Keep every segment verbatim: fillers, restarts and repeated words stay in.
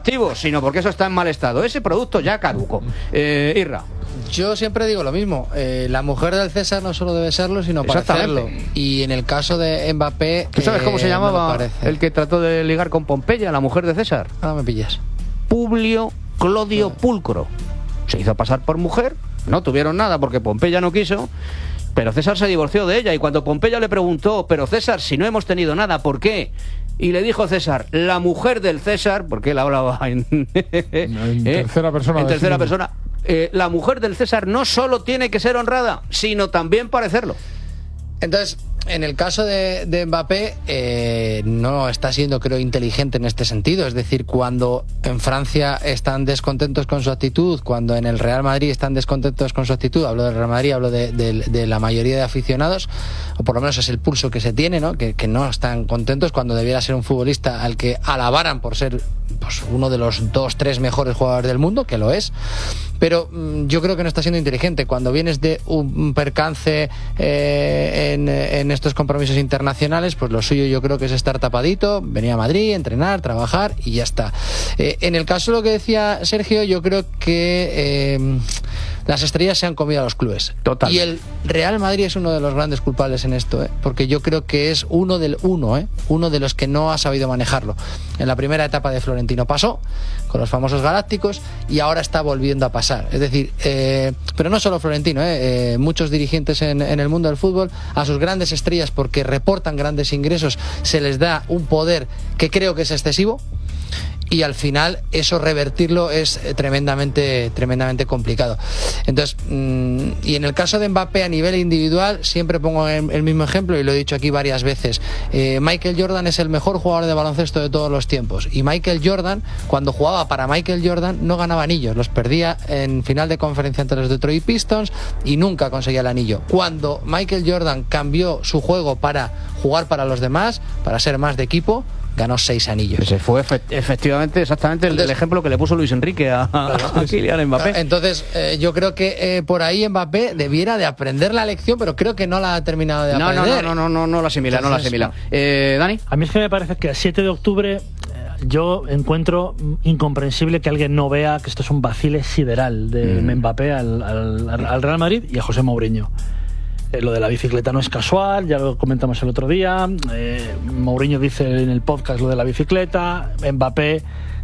atractivo, sino porque eso está en mal estado. Ese producto ya caduco. Eh, Irra. Yo siempre digo lo mismo, eh, la mujer del César no solo debe serlo, sino parecerlo. Y en el caso de Mbappé... ¿Tú sabes cómo se llamaba no el que trató de ligar con Pompeya, la mujer de César? Ah, me pillas. Publio Clodio Pulcro. Se hizo pasar por mujer, no tuvieron nada porque Pompeya no quiso, pero César se divorció de ella, y cuando Pompeya le preguntó, pero César, si no hemos tenido nada, ¿por qué? Y le dijo César, la mujer del César, porque él hablaba en, en ¿eh? tercera persona. En tercera persona. Eh, la mujer del César no solo tiene que ser honrada, sino también parecerlo. Entonces, en el caso de, de Mbappé, eh, no está siendo, creo, inteligente en este sentido. Es decir, cuando en Francia están descontentos con su actitud, cuando en el Real Madrid están descontentos con su actitud, hablo del Real Madrid, hablo de, de, de la mayoría de aficionados, o por lo menos es el pulso que se tiene, ¿no? Que, que no están contentos cuando debiera ser un futbolista al que alabaran por ser pues, uno de los dos, tres mejores jugadores del mundo, que lo es. Pero mmm, yo creo que no está siendo inteligente. Cuando vienes de un percance eh, en, en estos compromisos internacionales, pues lo suyo yo creo que es estar tapadito, venir a Madrid, entrenar, trabajar y ya está. Eh, en el caso de lo que decía Sergio, yo creo que eh, las estrellas se han comido a los clubes. Total. Y el Real Madrid es uno de los grandes culpables en esto, ¿eh? Porque yo creo que es uno del uno, ¿eh? uno de los que no ha sabido manejarlo. En la primera etapa de Florentino pasó, con los famosos galácticos, y ahora está volviendo a pasar. Es decir, eh, pero no solo Florentino, eh, eh, muchos dirigentes en, en el mundo del fútbol, a sus grandes estrellas, porque reportan grandes ingresos, se les da un poder que creo que es excesivo, y al final eso revertirlo es tremendamente tremendamente complicado. Entonces, mmm, y en el caso de Mbappé a nivel individual, siempre pongo el, el mismo ejemplo y lo he dicho aquí varias veces. eh, Michael Jordan es el mejor jugador de baloncesto de todos los tiempos, y Michael Jordan, cuando jugaba para Michael Jordan, no ganaba anillos, los perdía en final de conferencia ante los Detroit Pistons y nunca conseguía el anillo. Cuando Michael Jordan cambió su juego para jugar para los demás, para ser más de equipo, ganó seis anillos. Ese fue efe efectivamente exactamente el, el ejemplo que le puso Luis Enrique a, a Kylian Mbappé. Entonces, eh, yo creo que eh, por ahí Mbappé debiera de aprender la lección, pero creo que no la ha terminado de no, aprender. No, no, no, no, no, no la asimila, Entonces, no la asimila. Eh, ¿Dani? A mí es que me parece que el siete de octubre yo encuentro incomprensible que alguien no vea que esto es un vacile sideral de mm. Mbappé al, al, al Real Madrid y a José Mourinho. Eh, lo de la bicicleta no es casual, ya lo comentamos el otro día. eh, Mourinho dice en el podcast lo de la bicicleta. Mbappé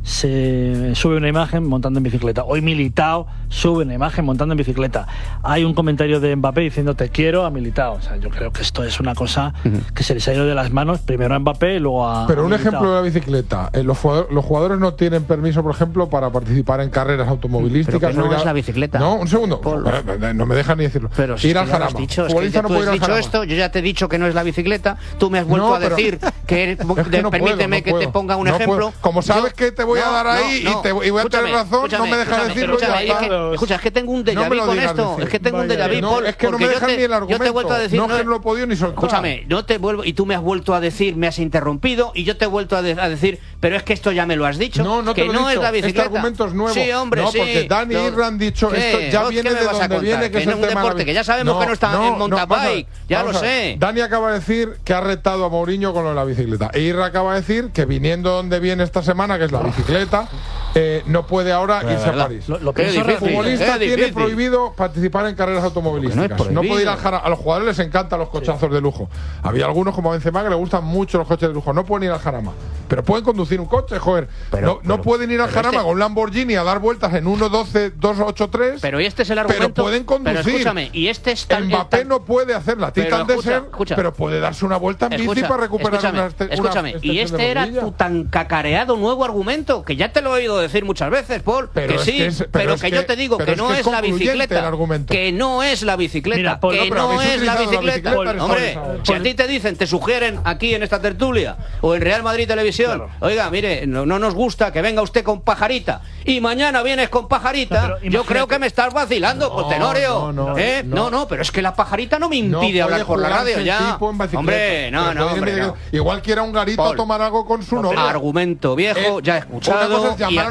se sube una imagen montando en bicicleta. Hoy Militao sube una imagen montando en bicicleta. Hay un comentario de Mbappé diciendo te quiero a Militao. O sea, yo creo que esto es una cosa uh-huh. que se les ha ido de las manos, primero a Mbappé y luego a Pero a un Militao. ejemplo de la bicicleta. Eh, los, jugadores, los jugadores no tienen permiso, por ejemplo, para participar en carreras automovilísticas. Pero que no no es a... la bicicleta. No, un segundo. Paul. No me dejan ni decirlo. Pero si ir es al que ya lo Jarama. has dicho, es que Futbolista ya no tú puede ir has al dicho Jarama. esto, yo ya te he dicho que no es la bicicleta, tú me has vuelto No, a pero- decir que, Es que no puedo, permíteme no que puedo. te ponga un No ejemplo. puedo. Como sabes Yo- que te voy a no, dar ahí no, y, te, y voy a tener escúchame, razón, no escúchame, me dejas escúchame, decirlo. escúchame, y ya es está. que, escucha, es que tengo un déjà No me vu lo con digas esto, decir. es que tengo un déjà vu, No, Paul, es que no porque me yo dejan te- ni el yo te he argumento. vuelto a decir, No, es que no lo he podido ni soltar. Escúchame, no te vuelvo, y tú me has vuelto a decir, me has interrumpido, y yo te he vuelto a, de, a decir, pero es que esto ya me lo has dicho, No, no te que lo he no dicho. es la Este bicicleta. argumento es nuevo. Sí, hombre, No, sí. porque Dani y Irra han dicho, ¿Qué? esto ya ¿Qué viene me de vas a donde contar? viene, que Que es no el un tema de la deporte, bici- que ya sabemos que no está en mountain vamos a ver, bike, ya vamos lo a ver. sé. Dani acaba de decir que ha retado a Mourinho con lo de la bicicleta. E Irra acaba de decir que viniendo donde viene esta semana, que es la bicicleta, eh, no puede ahora irse a París. Lo, lo Qué pienso difícil. El futbolista Es tiene difícil. prohibido participar en carreras automovilísticas. Porque no es No, puede ir al prohibido. Jarama. A los jugadores les encantan los cochazos de lujo. Había algunos como Benzema que le gustan mucho los coches de lujo. No pueden ir al Jarama. Pero pueden conducir un coche, joder. Pero- no, no pero- pueden ir al pero Jarama este- con un Lamborghini a dar vueltas en uno doce dos ocho tres. Pero y este es el argumento. Pero pueden conducir. Pero escúchame, y este es tan, Mbappé tan- no puede hacer la Pero Titan escucha, Desert, escucha. pero puede darse una vuelta en bici Escucha, para recuperar escúchame, una, este- una escúchame. extensión Y de este era rodilla. tu tan cacareado nuevo argumento, que ya te lo he oído decir muchas veces, Paul, Pero que es sí, que es- pero pero, es que, que- yo te digo pero que es no que es es la concluyente bicicleta, el argumento. que no es la bicicleta, Mira, Paul, que no, pero no habéis es la utilizado la bicicleta. bicicleta, Hombre, Paul, si a ti te dicen, te sugieren aquí en esta tertulia o en Real Madrid Televisión, Claro. oiga, mire, no, no nos gusta que venga usted con pajarita y mañana vienes con pajarita, No, pero yo imagínate. creo que me estás vacilando, No, con Tenorio. no, no, ¿eh? no. no, no, pero es que la pajarita no me No impide puede hablar por la jugarse radio el ya. tipo en bicicleta. Hombre, no, Pero no, puede ir en hombre, no. bicicleta. Igual que era un garito Paul. a tomar algo con su novia. Argumento viejo, Eh, ya he una escuchado cosa es llamar y a los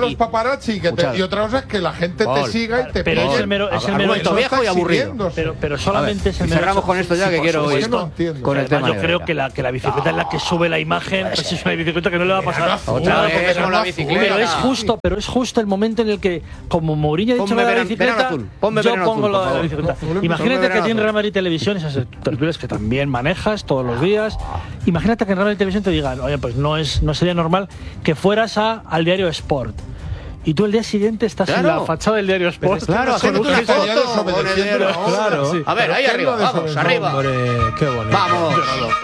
los paparazzi que te, y otra cosa es que la gente Paul, te siga y te pero pille. es el mero, es el mero Argumento viejo y aburrido. Pero, pero solamente ver, es el y mero cerramos hecho- con esto ya, sí, que por quiero supuesto. ir no entiendo. con el Además, tema yo de creo Negreira. que la, que la bicicleta es la que sube la imagen, pues es una bicicleta que no le va a pasar. Otra Claro, vez porque con la no- bicicleta. Pero es justo, pero es justo el momento en el que, como Mourinho ha dicho Ponme lo de la verano- bicicleta, verano azul. Ponme yo verano pongo azul, por lo de la favor. bicicleta. No, ponme Imagínate verano que tiene azul. Real Madrid Televisión, esas tertulias que también manejas todos los días. Imagínate que en Real Madrid Televisión te digan, oye, pues no es no sería normal que fueras a, al diario Sport. Y tú el día siguiente estás en Claro. la fachada del diario Sport. Claro, haciendo una que estaría foto desobedeciendo con el diario. la hora. Claro. A ver, ahí ¿Pero arriba, qué es lo de vamos, eso? arriba. Hombre, qué bonito. Vamos.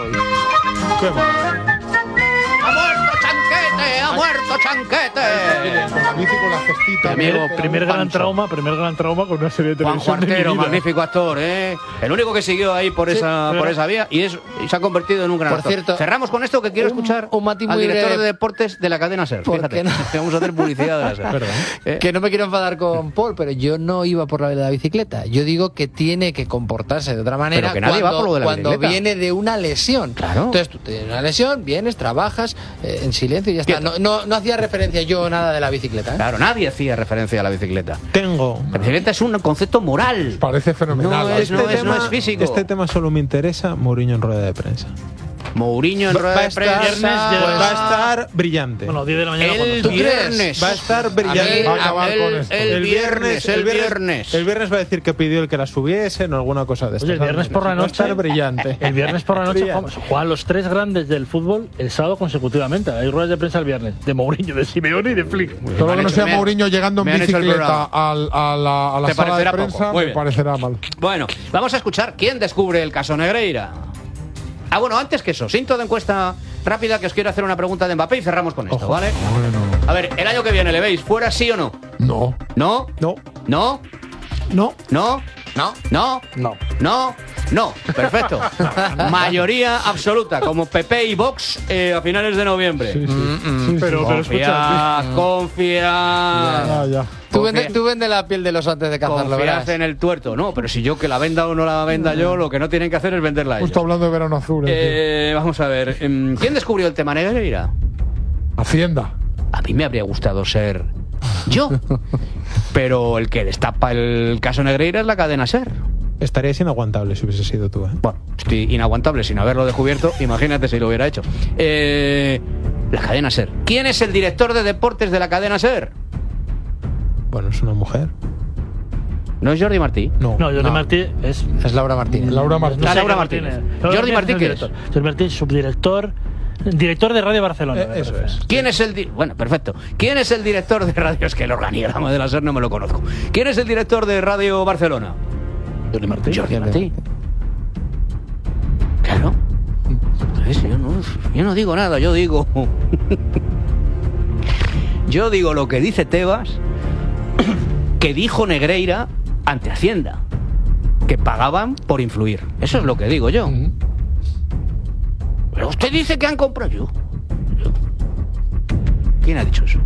Qué bonito. ¡Ha muerto Chanquete! ¡Ha muerto Chanquete! Con la bici con la cestita. Mi amigo, ¿no? Primer gran Pancho. trauma, primer gran trauma con una serie de Juan televisión de mi Cuartero, vida. magnífico actor, ¿eh? El único que siguió ahí por esa pero- por esa vía y, es, y se ha convertido en un gran Por actor. cierto, Cerramos con esto que quiero un- escuchar un matiz al muy director breve. de deportes de la cadena SER. ¿Por Fíjate, qué no? vamos a hacer publicidad de la SER. ¿Eh? Que no me quiero enfadar con Paul, pero yo no iba por la de la bicicleta. Yo digo que tiene que comportarse de otra manera Pero que nadie va cuando, por lo de la cuando bicicleta. viene de una lesión. Claro. Entonces tú tienes una lesión, vienes, trabajas eh, en silencio y ya está. No, no, no hacía referencia yo nada de la bicicleta. ¿eh? Claro, nadie hacía referencia a la bicicleta. Tengo. La bicicleta es un concepto moral. Parece fenomenal. No es- no es- no es físico. Este tema solo me interesa Mourinho en rueda de prensa. Mourinho en Va- rueda va a de estar- prensa. viernes de- Pues va a estar brillante. Bueno, diez de la mañana El cuando ¿Tú salga. crees? viernes. Va a estar brillante. El, Va a acabar el- con esto. el viernes, el viernes. El viernes va a decir que pidió el que la subiesen o alguna cosa de estas. Oye, el viernes por la Va a noche. estar brillante. El viernes por la noche Brillante. juegan, juegan los tres grandes del fútbol el sábado consecutivamente. Hay ruedas de prensa el viernes. De Mourinho, de Simeone y de Flick. Todo Me lo han que no hecho- sea me han- Mourinho llegando en me han hecho el bicicleta programa. al- a la, a la Te sala de parecerá prensa poco. Muy me bien. parecerá mal. Bueno, vamos a escuchar quién descubre el caso Negreira. Ah, bueno, antes que eso, cinto de encuesta rápida que os quiero hacer una pregunta de Mbappé y cerramos con esto, ¿vale? Bueno, A ver, el año que viene, ¿le veis fuera sí o no? no. ¿No? No. ¿No? No. ¿No? No. ¿No? No. ¿No? No. Perfecto. Mayoría absoluta, como P P y Vox eh, a finales de noviembre. Sí, sí. Mm, Sí, sí. Pero, pero escucha. Confía, confía. Ya, ya. Tú Confía. vende, tú vende la piel de los antes de cazarlo, Confiad verás. en el tuerto. No, pero si yo que la venda o no la venda yo, lo que no tienen que hacer es venderla a ellos. Justo hablando de verano azul. eh, Eh, vamos a ver. em, ¿Quién descubrió el tema Negreira? tío. Hacienda. A mí me habría gustado ser yo. Pero el que destapa el caso Negreira es la cadena SER. Estarías inaguantable si hubiese sido tú, ¿eh? Bueno, estoy inaguantable sin haberlo descubierto. Imagínate si lo hubiera hecho. Eh, la cadena SER. ¿Quién es el director de deportes de la cadena SER? Bueno, es una mujer. ¿No es Jordi Martí? No. No, Jordi No. Martí es. Es Laura Martínez. Laura Martínez. Ah, sé Laura qué Martínez. Laura Jordi Martí, es el ¿qué director. Jordi Martí es subdirector. Director de Radio Barcelona. Eh, me eso parece. es. ¿Quién es el di- bueno, perfecto. ¿Quién es el director de radio? Es que el organigrama de la SER no me lo conozco. ¿Quién es el director de Radio Barcelona? Jordi Martí. Jordi Martí. Claro. Entonces, yo, no, yo no digo nada, yo digo. Yo digo lo que dice Tebas, que dijo Negreira ante Hacienda, que pagaban por influir. Eso es lo que digo yo. Pero usted dice que han comprado yo. yo. ¿Quién ha dicho eso?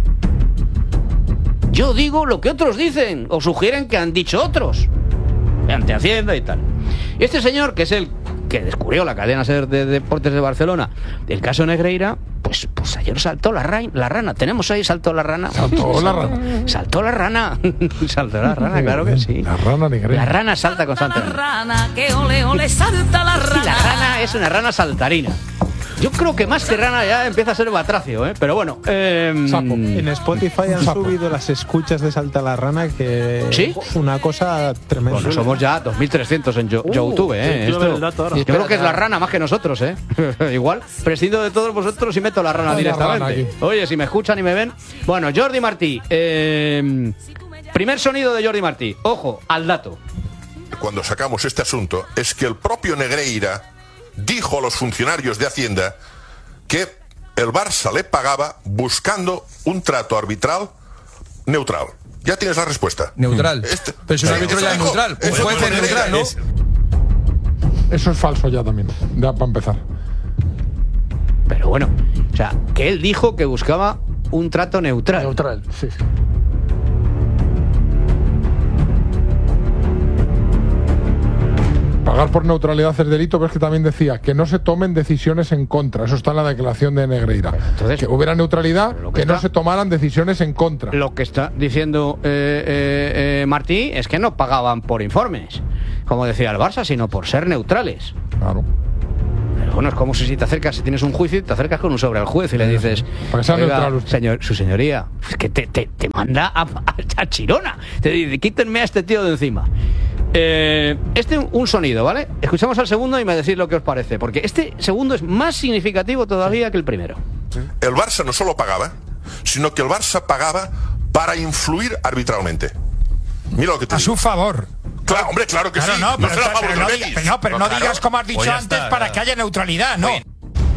Yo digo lo que otros dicen o sugieren que han dicho otros ante Hacienda y tal. Y este señor, que es el que descubrió la cadena SER de deportes de Barcelona, el caso Negreira, pues, pues ayer saltó la, ra- la rana. Tenemos ahí, saltó la rana. Saltó la rana. Saltó la rana. Saltó la rana, claro que sí. La rana negra. La rana salta constantemente. rana, que ole ole salta la Y rana. la rana es una rana saltarina. Yo creo que más que rana ya empieza a ser batracio, ¿eh? Pero bueno. Eh, Sapo. En Spotify han Sapo. subido las escuchas de Salta la Rana, que ¿Sí? es una cosa tremenda. Bueno, somos ya dos mil trescientos en Yo- Uh, YouTube, ¿eh? yo quiero ver Esto- el dato ahora. yo creo que es la rana más que nosotros, ¿eh? Igual, prescindo de todos vosotros y meto la rana Ay, la directamente. rana aquí. Oye, si me escuchan y me ven. Bueno, Jordi Martí. eh, primer sonido de Jordi Martí. Ojo, al dato. Cuando sacamos este asunto es que el propio Negreira dijo a los funcionarios de Hacienda que el Barça le pagaba buscando un trato arbitral neutral. Ya tienes la respuesta. Neutral. Este- Pero si un Sí, árbitro eso ya es dijo- neutral. Un eso juez dijo es Negreira. neutral, ¿no? Es- Eso es falso ya también. Ya para empezar. Pero bueno, o sea, que él dijo que buscaba un trato neutral. Neutral, sí, sí. pagar por neutralidad es delito, pero es que también decía que no se tomen decisiones en contra. Eso está en la declaración de Negreira. Entonces, que hubiera neutralidad, que, que no se tomaran decisiones en contra. Lo que está diciendo eh, eh, eh, Martí es que no pagaban por informes, como decía el Barça, sino por ser neutrales. Claro. Pero bueno, es como si te acercas, si tienes un juicio y te acercas con un sobre al juez y le dices, oiga, señor, su señoría, es que te, te, te manda a, a, a Chirona, te dice, quítenme a este tío de encima. Eh, este un sonido, ¿vale? Escuchamos al segundo y me decís lo que os parece, porque este segundo es más significativo todavía que el primero. El Barça no solo pagaba, sino que el Barça pagaba para influir arbitralmente. Mira lo que te a digo. su favor. Claro, hombre, claro que claro, sí. No, no, pero, será pero, pero, no, Belis. pero no, pero no, no claro. digas como has dicho antes está, para claro. que haya neutralidad, ¿no? Oye.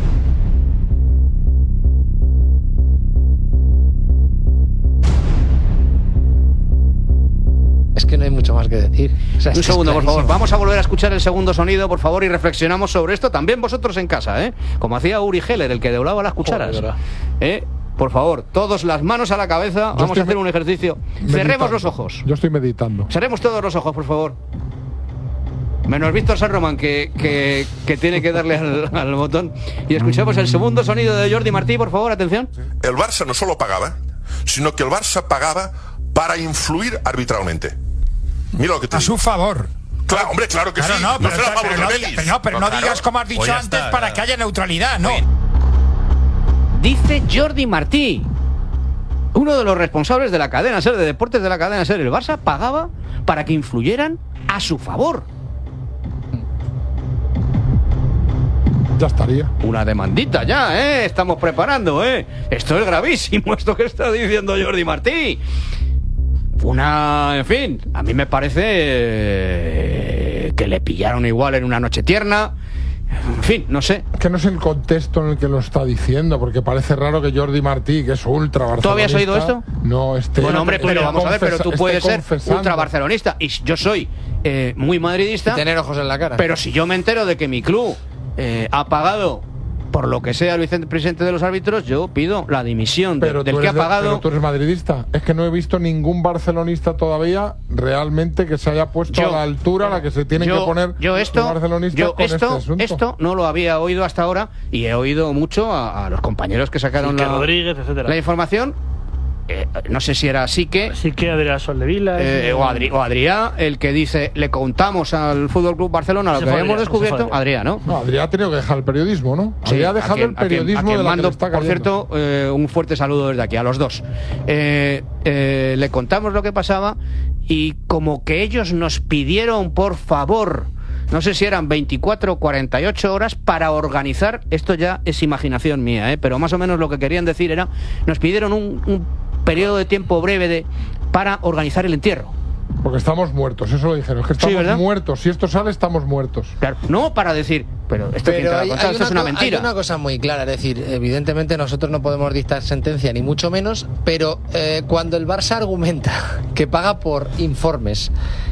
Es que no hay mucho más que decir. O sea, un segundo, por favor. Vamos a volver a escuchar el segundo sonido, por favor, y reflexionamos sobre esto. También vosotros en casa, ¿eh? Como hacía Uri Geller, el que doblaba las cucharas. Joder, ¿eh? Por favor, todos las manos a la cabeza. Yo Vamos a hacer un ejercicio. Meditando. Cerremos los ojos. Yo estoy meditando. Cerremos todos los ojos, por favor. Menos Víctor Sarroman, que, que, que tiene que darle al, al botón. Y escuchamos el segundo sonido de Jordi Martí, por favor, atención. El Barça no solo pagaba, sino que el Barça pagaba para influir arbitralmente. Mira lo que te a digo. su favor. Claro, hombre, claro que claro, sí. No, no pero, será pero, pero, no, diga, pero no, pero no, no claro. digas como has dicho antes está, para claro. que haya neutralidad, ¿no? Dice Jordi Martí, uno de los responsables de la cadena SER, de deportes de la cadena SER. El Barça pagaba para que influyeran a su favor. Ya estaría. Una demandita ya, ¿eh? Estamos preparando, ¿eh? Esto es gravísimo, esto que está diciendo Jordi Martí. Una, en fin, a mí me parece eh, que le pillaron igual en una noche tierna. En fin, no sé. Que no es el contexto en el que lo está diciendo, porque parece raro que Jordi Martí, que es ultra barcelonista... ¿Tú habías oído esto? No, este... Bueno, hombre, pero vamos a ver, pero tú puedes ser ultra barcelonista. Y yo soy eh, muy madridista... Y tener ojos en la cara. Pero si yo me entero de que mi club eh, ha pagado... por lo que sea el vicepresidente de los árbitros, yo pido la dimisión de, del que ha pagado. De, pero tú eres madridista. Es que no he visto ningún barcelonista todavía realmente que se haya puesto yo, a la altura a la que se tienen yo, que poner yo esto, los barcelonistas yo con esto, este asunto. Esto no lo había oído hasta ahora y he oído mucho a, a los compañeros que sacaron sí, que la, Rodríguez, etcétera. la información. Eh, no sé si era Sique sí que Adrián Soldevila eh, o, Adri, o Adrián el que dice le contamos al Fútbol Club Barcelona lo que habíamos descubierto. Adrián, ¿no? No, Adrián ha tenido que dejar el periodismo, ¿no? Sí, Adrián ha dejado quien, el periodismo a quien, a quien de la mando, que está por cierto, eh, un fuerte saludo desde aquí a los dos. Eh, eh, le contamos lo que pasaba y como que ellos nos pidieron por favor, no sé si eran veinticuatro o cuarenta y ocho horas para organizar, esto ya es imaginación mía, ¿eh? Pero más o menos lo que querían decir era, nos pidieron un, un periodo de tiempo breve de, para organizar el entierro. Porque estamos muertos, eso lo dijeron, es que estamos sí, muertos, si esto sale estamos muertos. Claro, no para decir, pero esto, pero que hay, contar, hay esto una, es una mentira. Hay una cosa muy clara, es decir, evidentemente nosotros no podemos dictar sentencia ni mucho menos, pero eh, cuando el Barça argumenta que paga por informes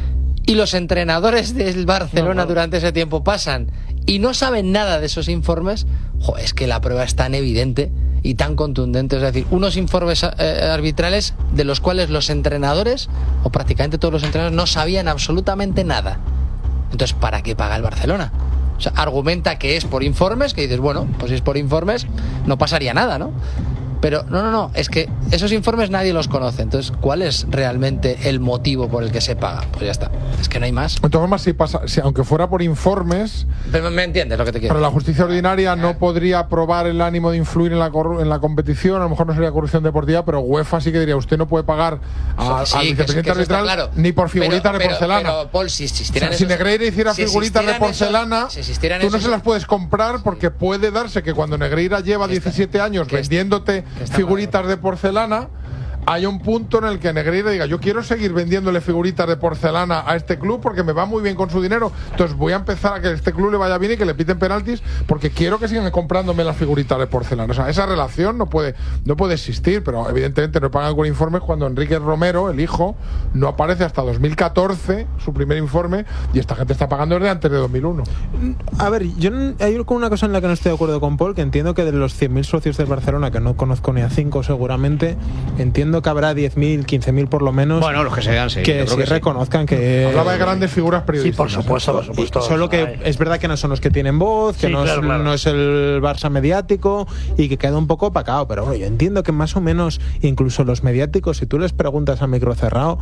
y los entrenadores del Barcelona no, no. durante ese tiempo pasan y no saben nada de esos informes, jo, es que la prueba es tan evidente y tan contundente, es decir, unos informes eh, arbitrales de los cuales los entrenadores, o prácticamente todos los entrenadores, no sabían absolutamente nada. Entonces, ¿para qué paga el Barcelona? O sea, argumenta que es por informes, que dices, bueno, pues si es por informes, no pasaría nada, ¿no? Pero no, no, no, es que esos informes nadie los conoce. Entonces, ¿cuál es realmente el motivo por el que se paga? Pues ya está, es que no hay más. De todas formas, si pasa, si, aunque fuera por informes... Pero me entiendes lo que te quiero Pero la justicia ordinaria no podría aprobar el ánimo de influir en la, en la competición, a lo mejor no sería corrupción deportiva, pero UEFA sí que diría, usted no puede pagar a, sí, al vicepresidente arbitral claro. ni por figuritas pero, de porcelana. Pero, pero Paul, si existieran o sea, esos, si Negreira hiciera si figuritas de porcelana, esos, si tú no esos, se las puedes comprar porque puede darse que cuando Negreira lleva diecisiete años vendiéndote figuritas de porcelana, hay un punto en el que Negreira diga, yo quiero seguir vendiéndole figuritas de porcelana a este club porque me va muy bien con su dinero, entonces voy a empezar a que este club le vaya bien y que le piten penaltis porque quiero que sigan comprándome las figuritas de porcelana. O sea, esa relación no puede, no puede existir, pero evidentemente no pagan con informes cuando Enrique Romero, el hijo, no aparece hasta dos mil catorce, su primer informe, y esta gente está pagando desde antes de dos mil uno. A ver, yo hay una cosa en la que no estoy de acuerdo con Paul, que entiendo que de los cien mil socios del Barcelona, que no conozco ni a cinco seguramente, entiendo entiendo que habrá diez mil, quince mil por lo menos. Bueno, los que sean, sí. Que sí que reconozcan sí. que. Hablaba de grandes figuras periodísticas. Sí, por supuesto, por supuesto. Solo que Ay. es verdad que no son los que tienen voz, que sí, no, claro, es, claro. no es el Barça mediático y que queda un poco opacado. Pero bueno, yo entiendo que más o menos, incluso los mediáticos, si tú les preguntas a micro cerrado,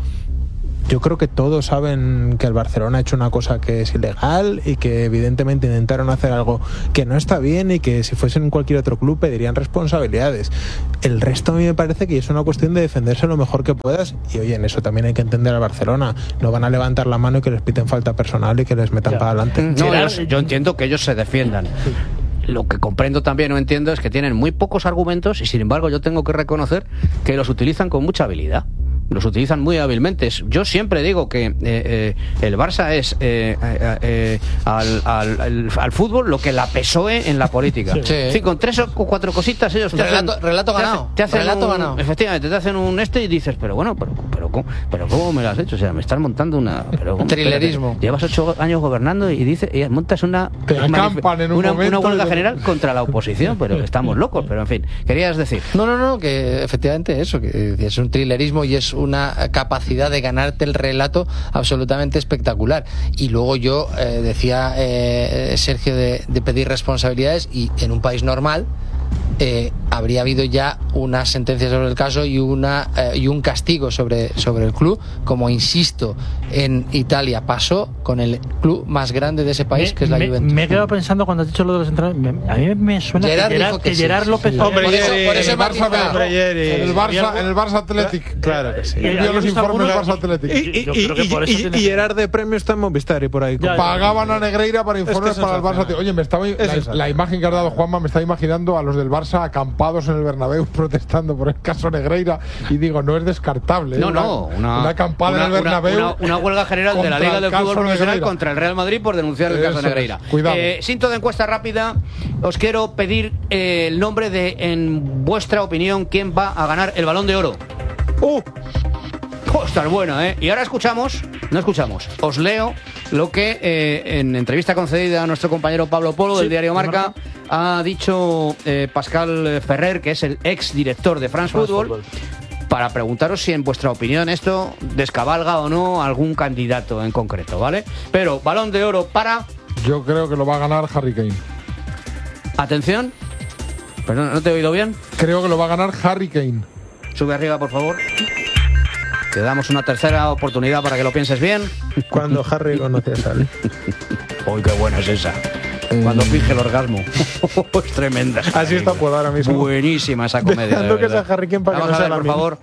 yo creo que todos saben que el Barcelona ha hecho una cosa que es ilegal y que evidentemente intentaron hacer algo que no está bien y que si fuesen en cualquier otro club pedirían responsabilidades. El resto a mí me parece que es una cuestión de defenderse lo mejor que puedas y oye, en eso también hay que entender al Barcelona. No van a levantar la mano y que les piten falta personal y que les metan Ya. para adelante. No, yo, yo entiendo que ellos se defiendan. Lo que comprendo también o entiendo es que tienen muy pocos argumentos y sin embargo yo tengo que reconocer que los utilizan con mucha habilidad. Los utilizan muy hábilmente. Yo siempre digo que eh, eh, el Barça es eh, eh, eh, al, al, al, al fútbol lo que la P S O E en la política. Sí. Sí, con tres o cuatro cositas ellos te Relato- hacen, relato te hacen- ganado. te hacen Relato un- ganado. Efectivamente, te hacen un este y dices, pero bueno, pero, pero, ¿cómo, pero ¿cómo me lo has hecho? O sea, me estás montando una... Pero, ¿cómo? Trilerismo. Espérate, llevas ocho años gobernando y dices y montas una, Te acampan en un una, momento una huelga y- general contra la oposición, pero estamos locos, pero en fin, querías decir... No, no, no, que efectivamente eso, que es un trilerismo y es una capacidad de ganarte el relato absolutamente espectacular. Y luego yo eh, decía eh, Sergio de, de pedir responsabilidades y en un país normal eh, habría habido ya una sentencia sobre el caso y una eh, y un castigo sobre, sobre el club, como insisto, en Italia pasó con el club más grande de ese país, me, que es la me, Juventus. me he quedado pensando cuando has dicho lo de los entrenadores. me- A mí me suena Gerard que Gerard, dijo que que sí, Gerard sí, López. sí. Hombre, Por eso- Jerry, por eso el me ha Barça quitado. Hombre, Jerry. En el Barça, en el Barça Athletic. Claro que sí. Y- Envió los ¿Has visto informes del alguno? Barça Athletic. Y, y, Yo creo que y- por eso y- tiene y que- Gerard de premio está en Movistar y por ahí. Ya, ya. Pagaban a Negreira para informes Es que para el Barça. sensacional. Oye, me estaba, la, sensacional. la imagen que has dado, Juanma, me está imaginando a los del Barça acampados en el Bernabéu protestando por el caso Negreira y digo, no es descartable. No, ¿eh? no, una, una acampada una, en el Bernabéu. Una, una huelga general de la contra Liga el del caso Fútbol Profesional Negreira. contra el Real Madrid por denunciar el Eso caso es. Negreira. Cuidado. Eh, cinto de encuesta rápida. Os quiero pedir eh, el nombre de, en vuestra opinión, quién va a ganar el Balón de Oro. ¡Uh! Oh, está buena, ¿eh? Y ahora escuchamos, no escuchamos, os leo lo que eh, en entrevista concedida a nuestro compañero Pablo Polo del Sí, diario Marca, Marca. ha dicho eh, Pascal Ferrer, que es el ex director de France, France Football, Football. para preguntaros si en vuestra opinión esto descabalga o no algún candidato en concreto, ¿vale? Pero Balón de Oro para... Yo creo que lo va a ganar Harry Kane. Atención. Perdón, ¿no te he oído bien? Creo que lo va a ganar Harry Kane. Sube arriba, por favor. Te damos una tercera oportunidad para que lo pienses bien. Cuando Harry conoce a Sally. Uy, qué buena es esa. Cuando finge el orgasmo. Es tremenda. esa Así está película. Puedo ahora mismo. Buenísima esa comedia. Dejando de que verdad. sea Harry Kane para que Vamos no a sea ver, la por favor.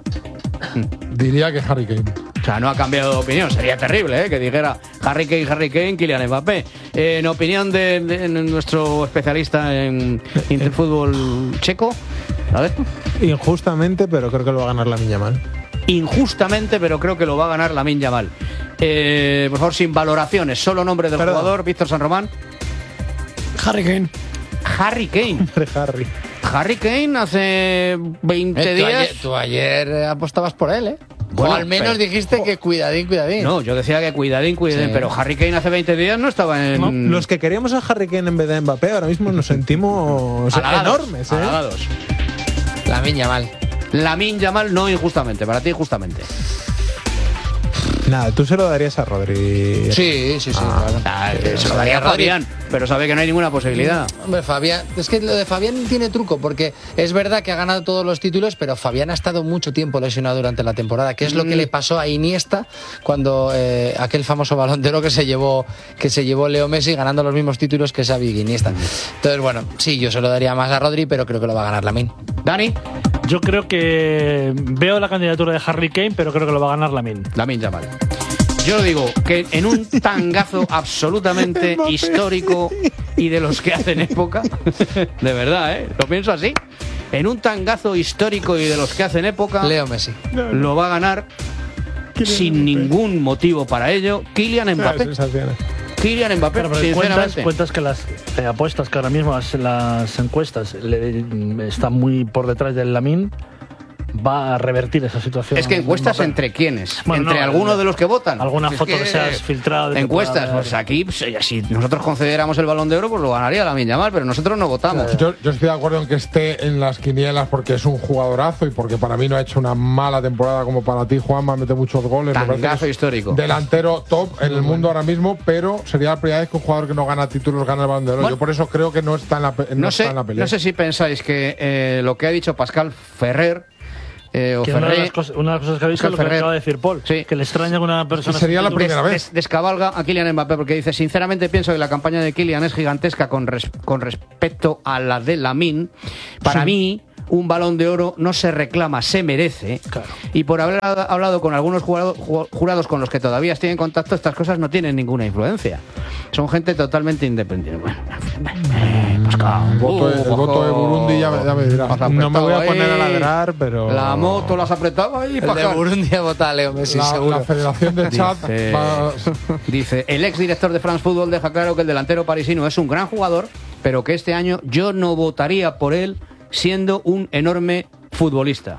Diría que Harry Kane. O sea, no ha cambiado de opinión. Sería terrible, ¿eh? Que dijera Harry Kane, Harry Kane, Kylian Mbappé. Eh, en opinión de, de nuestro especialista en interfútbol checo, a ver. Injustamente, pero creo que lo va a ganar la Miña Mal. Injustamente, pero creo que lo va a ganar Lamine Yamal. Eh, por favor, sin valoraciones, solo nombre del Perdón. jugador, Víctor San Román. Harry Kane. Harry Kane. Hombre, Harry. Harry Kane hace veinte Eh, tú, días. ayer, tú ayer eh, apostabas por él, ¿eh? Bueno, o al menos pero- dijiste que cuidadín, cuidadín. No, yo decía que cuidadín, cuidadín, Sí. pero Harry Kane hace veinte días no estaba en. No, los que queríamos a Harry Kane en vez de Mbappé ahora mismo nos sentimos halagados, enormes, ¿eh? halagados. La miña mal. Lamine Yamal no injustamente, para ti injustamente. Nada, tú se lo darías a Rodri. Sí, sí, sí. claro. Ah, Eh, se lo daría a Rodri. Fabián, pero sabe que no hay ninguna posibilidad. Hombre, Fabián, es que lo de Fabián tiene truco, porque es verdad que ha ganado todos los títulos, pero Fabián ha estado mucho tiempo lesionado durante la temporada, que es lo que le pasó a Iniesta cuando eh, aquel famoso Balón de Oro que se llevó que se llevó Leo Messi ganando los mismos títulos que Xavi y Iniesta. Entonces, bueno, sí, yo se lo daría más a Rodri, pero creo que lo va a ganar Lamine. Dani, Yo creo que veo la candidatura de Harry Kane, pero creo que lo va a ganar Lamine. Lamine Yamal. Yo digo que en un tangazo absolutamente histórico y de los que hacen época, de verdad, ¿eh? Lo pienso así. En un tangazo histórico y de los que hacen época, Leo Messi. lo va a ganar sin ningún motivo para ello Kylian Mbappé. Sensaciones. Kylian Mbappé, Pero, pero cuentas, sinceramente. cuentas que las eh, apuestas que ahora mismo las, las encuestas le, está muy por detrás del Lamine. va a revertir esa situación. Es que encuestas Mbappé. entre quiénes, Bueno, entre no, algunos el- de los que votan. Alguna Es foto que, se has filtrado. de encuestas, temporada. pues aquí, pues, si nosotros concediéramos el Balón de Oro, pues lo ganaría Lamine Yamal, pero nosotros no votamos. Yo, yo estoy de acuerdo en que esté en las quinielas porque es un jugadorazo y porque para mí no ha hecho una mala temporada como para ti, Juanma, mete muchos goles. me parece Tangazo que es histórico. Delantero top en el mundo ahora mismo, pero sería la primera vez que un jugador que no gana títulos gana el Balón de Oro. Bueno, yo por eso creo que no está en la, pe- no No está sé, en la pelea. no sé si pensáis que eh, lo que ha dicho Pascal Ferrer eh, o Que una, de Ferrer las cosas, una de las cosas que ha visto es lo que Ferrer. acaba de decir Paul. Sí. Que le extraña que una persona. Sería la sin primera títulos- vez. des- descabalga a Kylian Mbappé porque dice, sinceramente pienso que la campaña de Kylian es gigantesca con, res- con respecto a la de Lamine. Para mí, un Balón de Oro no se reclama, se merece. Claro. Y por haber hablado con algunos jurado- ju- jurados con los que todavía estoy en contacto, estas cosas no tienen ninguna influencia. Son gente totalmente independiente. Bueno, eh, Pascal, El voto, de- el uh, voto de Burundi ya, me- ya me dirás. Has No me voy a apretado poner a ahí. ladrar, pero. La moto la has apretado ahí, El de Pascal. Burundi a votar a Leo Messi, La, seguro. la Federación de Chat Dice, va- dice, el ex director de France Football deja claro que el delantero parisino es un gran jugador, pero que este año yo no votaría por él siendo un enorme futbolista.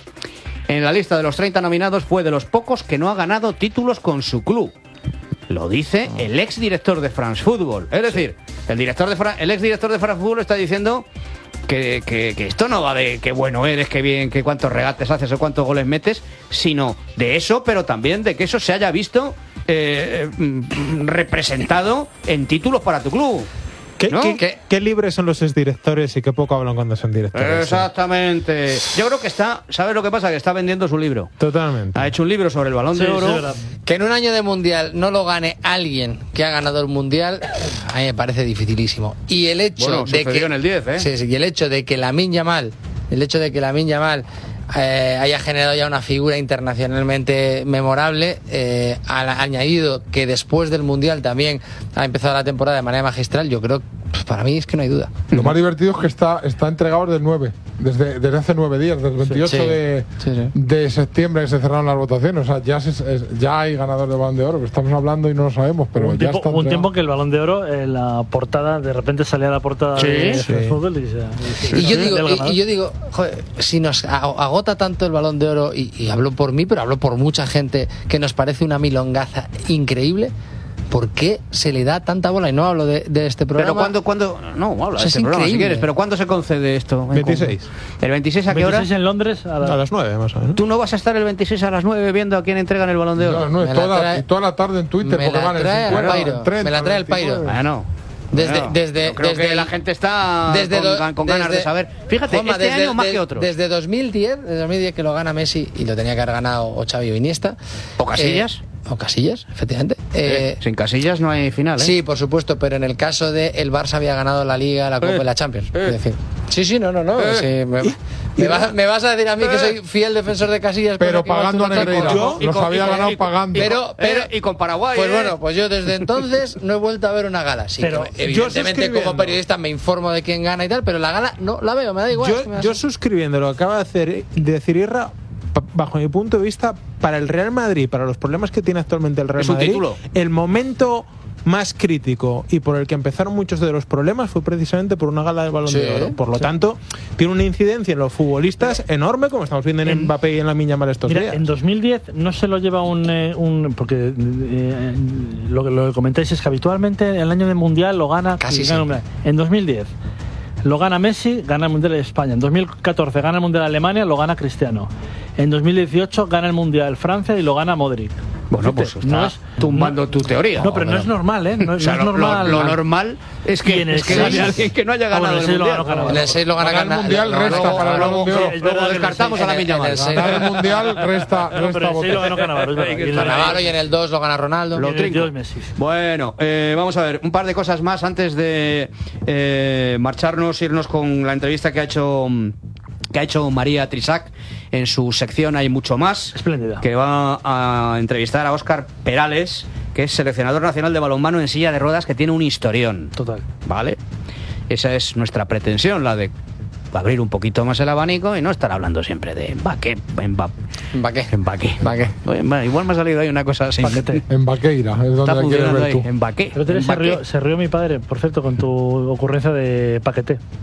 En la lista de los treinta nominados fue de los pocos que no ha ganado títulos con su club. Lo dice el ex director de France Football. Es decir, el, director de Fra- el ex director de France Football está diciendo que, que- que esto no va de qué bueno eres, qué bien, que cuántos regates haces o cuántos goles metes, sino de eso, pero también de que eso se haya visto eh, mm, representado en títulos para tu club. ¿Qué, ¿No? qué- ¿Qué? qué libres son los exdirectores y qué poco hablan cuando son directores? Exactamente. Yo creo que está, ¿sabes lo que pasa? Que está vendiendo su libro. Totalmente. Ha hecho un libro sobre el Balón Sí, de sí, Oro. es verdad. Que en un año de mundial no lo gane alguien que ha ganado el mundial, a mí me parece dificilísimo. Y el hecho Bueno, de sucedió que en el diez, ¿eh? Sí, sí, y el hecho de que Lamine Yamal, el hecho de que Lamine Yamal eh, haya generado ya una figura internacionalmente memorable, eh, ha añadido que después del mundial también ha empezado la temporada de manera magistral, yo creo, pues, para mí es que no hay duda. Lo más divertido es que está, está entregado desde el nueve, desde, desde hace nueve días, desde el veintiocho Sí. de, Sí, sí. de septiembre que se cerraron las votaciones. O sea, ya, se- es- ya hay ganador de Balón de Oro, que estamos hablando y no lo sabemos, pero Hubo un, ya tiempo, está hubo un entregado. tiempo que el Balón de Oro, eh, la portada, de repente salía la portada Sí, de sí. France Football y, se- Y yo del digo, y, ganador. y yo digo, joder, si nos a- agota tanto el Balón de Oro, y, y hablo por mí, pero hablo por mucha gente, que nos parece una milongaza increíble, ¿por qué se le da tanta bola? Y no hablo de, de este programa. Pero cuando, cuando, no, habla O sea, de es este programa si increíble. quieres, pero ¿cuándo se concede esto? veintiséis. ¿El veintiséis a qué hora? veintiséis en Londres a la- A las nueve, más o menos. ¿Tú no vas a estar el veintiséis a las nueve viendo a quién entregan el Balón de Oro? No, no, Me es la toda, trae- y toda la tarde en Twitter, me porque la van en trae al cincuenta, pairo, en treinta, me la trae al pairo. veintinueve. Bueno. Desde- Bueno, desde- yo creo desde que la el- gente está desde con, do- gan- con ganas desde- de saber. Fíjate, Juanma, este desde- año más de- que otros. Desde dos mil diez, desde dos mil diez que lo gana Messi y lo tenía que haber ganado o Xavi o Iniesta. ¿O Casillas? Eh, o Casillas, efectivamente. Eh, Eh, sin Casillas no hay final, ¿eh? Sí, por supuesto, pero en el caso de el Barça había ganado la Liga, la Copa Eh, y la Champions. eh. Es decir, sí, sí, no, no, no. Eh. sí, me, me vas, me vas a decir a mí que soy fiel defensor de Casillas, Pero que igual pagando tú a no te Negreira. acuerdas. Y Los con- había y con- ganado y con- pagando. Pero, pero, Eh, y con Paraguay, Pues ¿eh? bueno, pues yo desde entonces no he vuelto a ver una gala. Sí, Pero que me- yo evidentemente suscribiendo. como periodista me informo de quién gana y tal, pero la gala no la veo, me da igual. es que me Yo, da yo igual. suscribiendo lo que acaba de, hacer, de decir Irra, pa- bajo mi punto de vista, para el Real Madrid, para los problemas que tiene actualmente el Real Es un Madrid, título. el momento más crítico y por el que empezaron muchos de los problemas fue precisamente por una gala de Balón Sí, de Oro. Por lo sí. tanto, tiene una incidencia en los futbolistas enorme, como estamos viendo en, En- Mbappé y en la Miña Mal estos Mira, días. en dos mil diez no se lo lleva un, eh, un porque eh, lo, que- lo que comentáis es que habitualmente el año del mundial lo gana Casi y gana un- siempre. en dos mil diez lo gana Messi, gana el mundial de España. En dos mil catorce gana el mundial de Alemania, lo gana Cristiano. En dos mil dieciocho gana el mundial Francia y lo gana Modric. Bueno, pues Fíjate, está no es- tumbando tu teoría. No, pero no es normal, ¿eh? No, O sea, no es lo, lo- normal. lo normal es Y que, en el es que seis- haya alguien que no haya Ah, ganado bueno, el el seis lo mundial. ganó Canadá. En el seis lo gana Ganar el Gana- Mundial lo- resta luego- para el Balón de Oro. es verdad Luego que en el descartamos seis- a la en el- Miña Mal. en el seis- Ganar el Mundial resta, No, pero resta el seis lo votos. ganó Cannavaro, es verdad. Y en el- Cannavaro y en el dos lo gana Ronaldo. Lo y en el trinco. dos Messi. Bueno, eh, vamos a ver, un par de cosas más antes de eh, marcharnos, irnos con la entrevista que ha hecho que ha hecho María Trisac en su sección Hay Mucho Más, Espléndida. que va a entrevistar a Óscar Perales, que es seleccionador nacional de balonmano en silla de ruedas, que tiene un historión. Total. ¿Vale? Esa es nuestra pretensión, la de abrir un poquito más el abanico y no estar hablando siempre de Mbappé, Mbappé, ¿Para qué? Mbappé. ¿Para qué? Oye, bueno, igual me ha salido ahí una cosa así. Paquete. En Vaqueira, es donde Está la quieres funcionando ver ahí, tú. Mbappé. El otro día se Mbappé. rió, se rió mi padre, por cierto, con tu ocurrencia de paquete.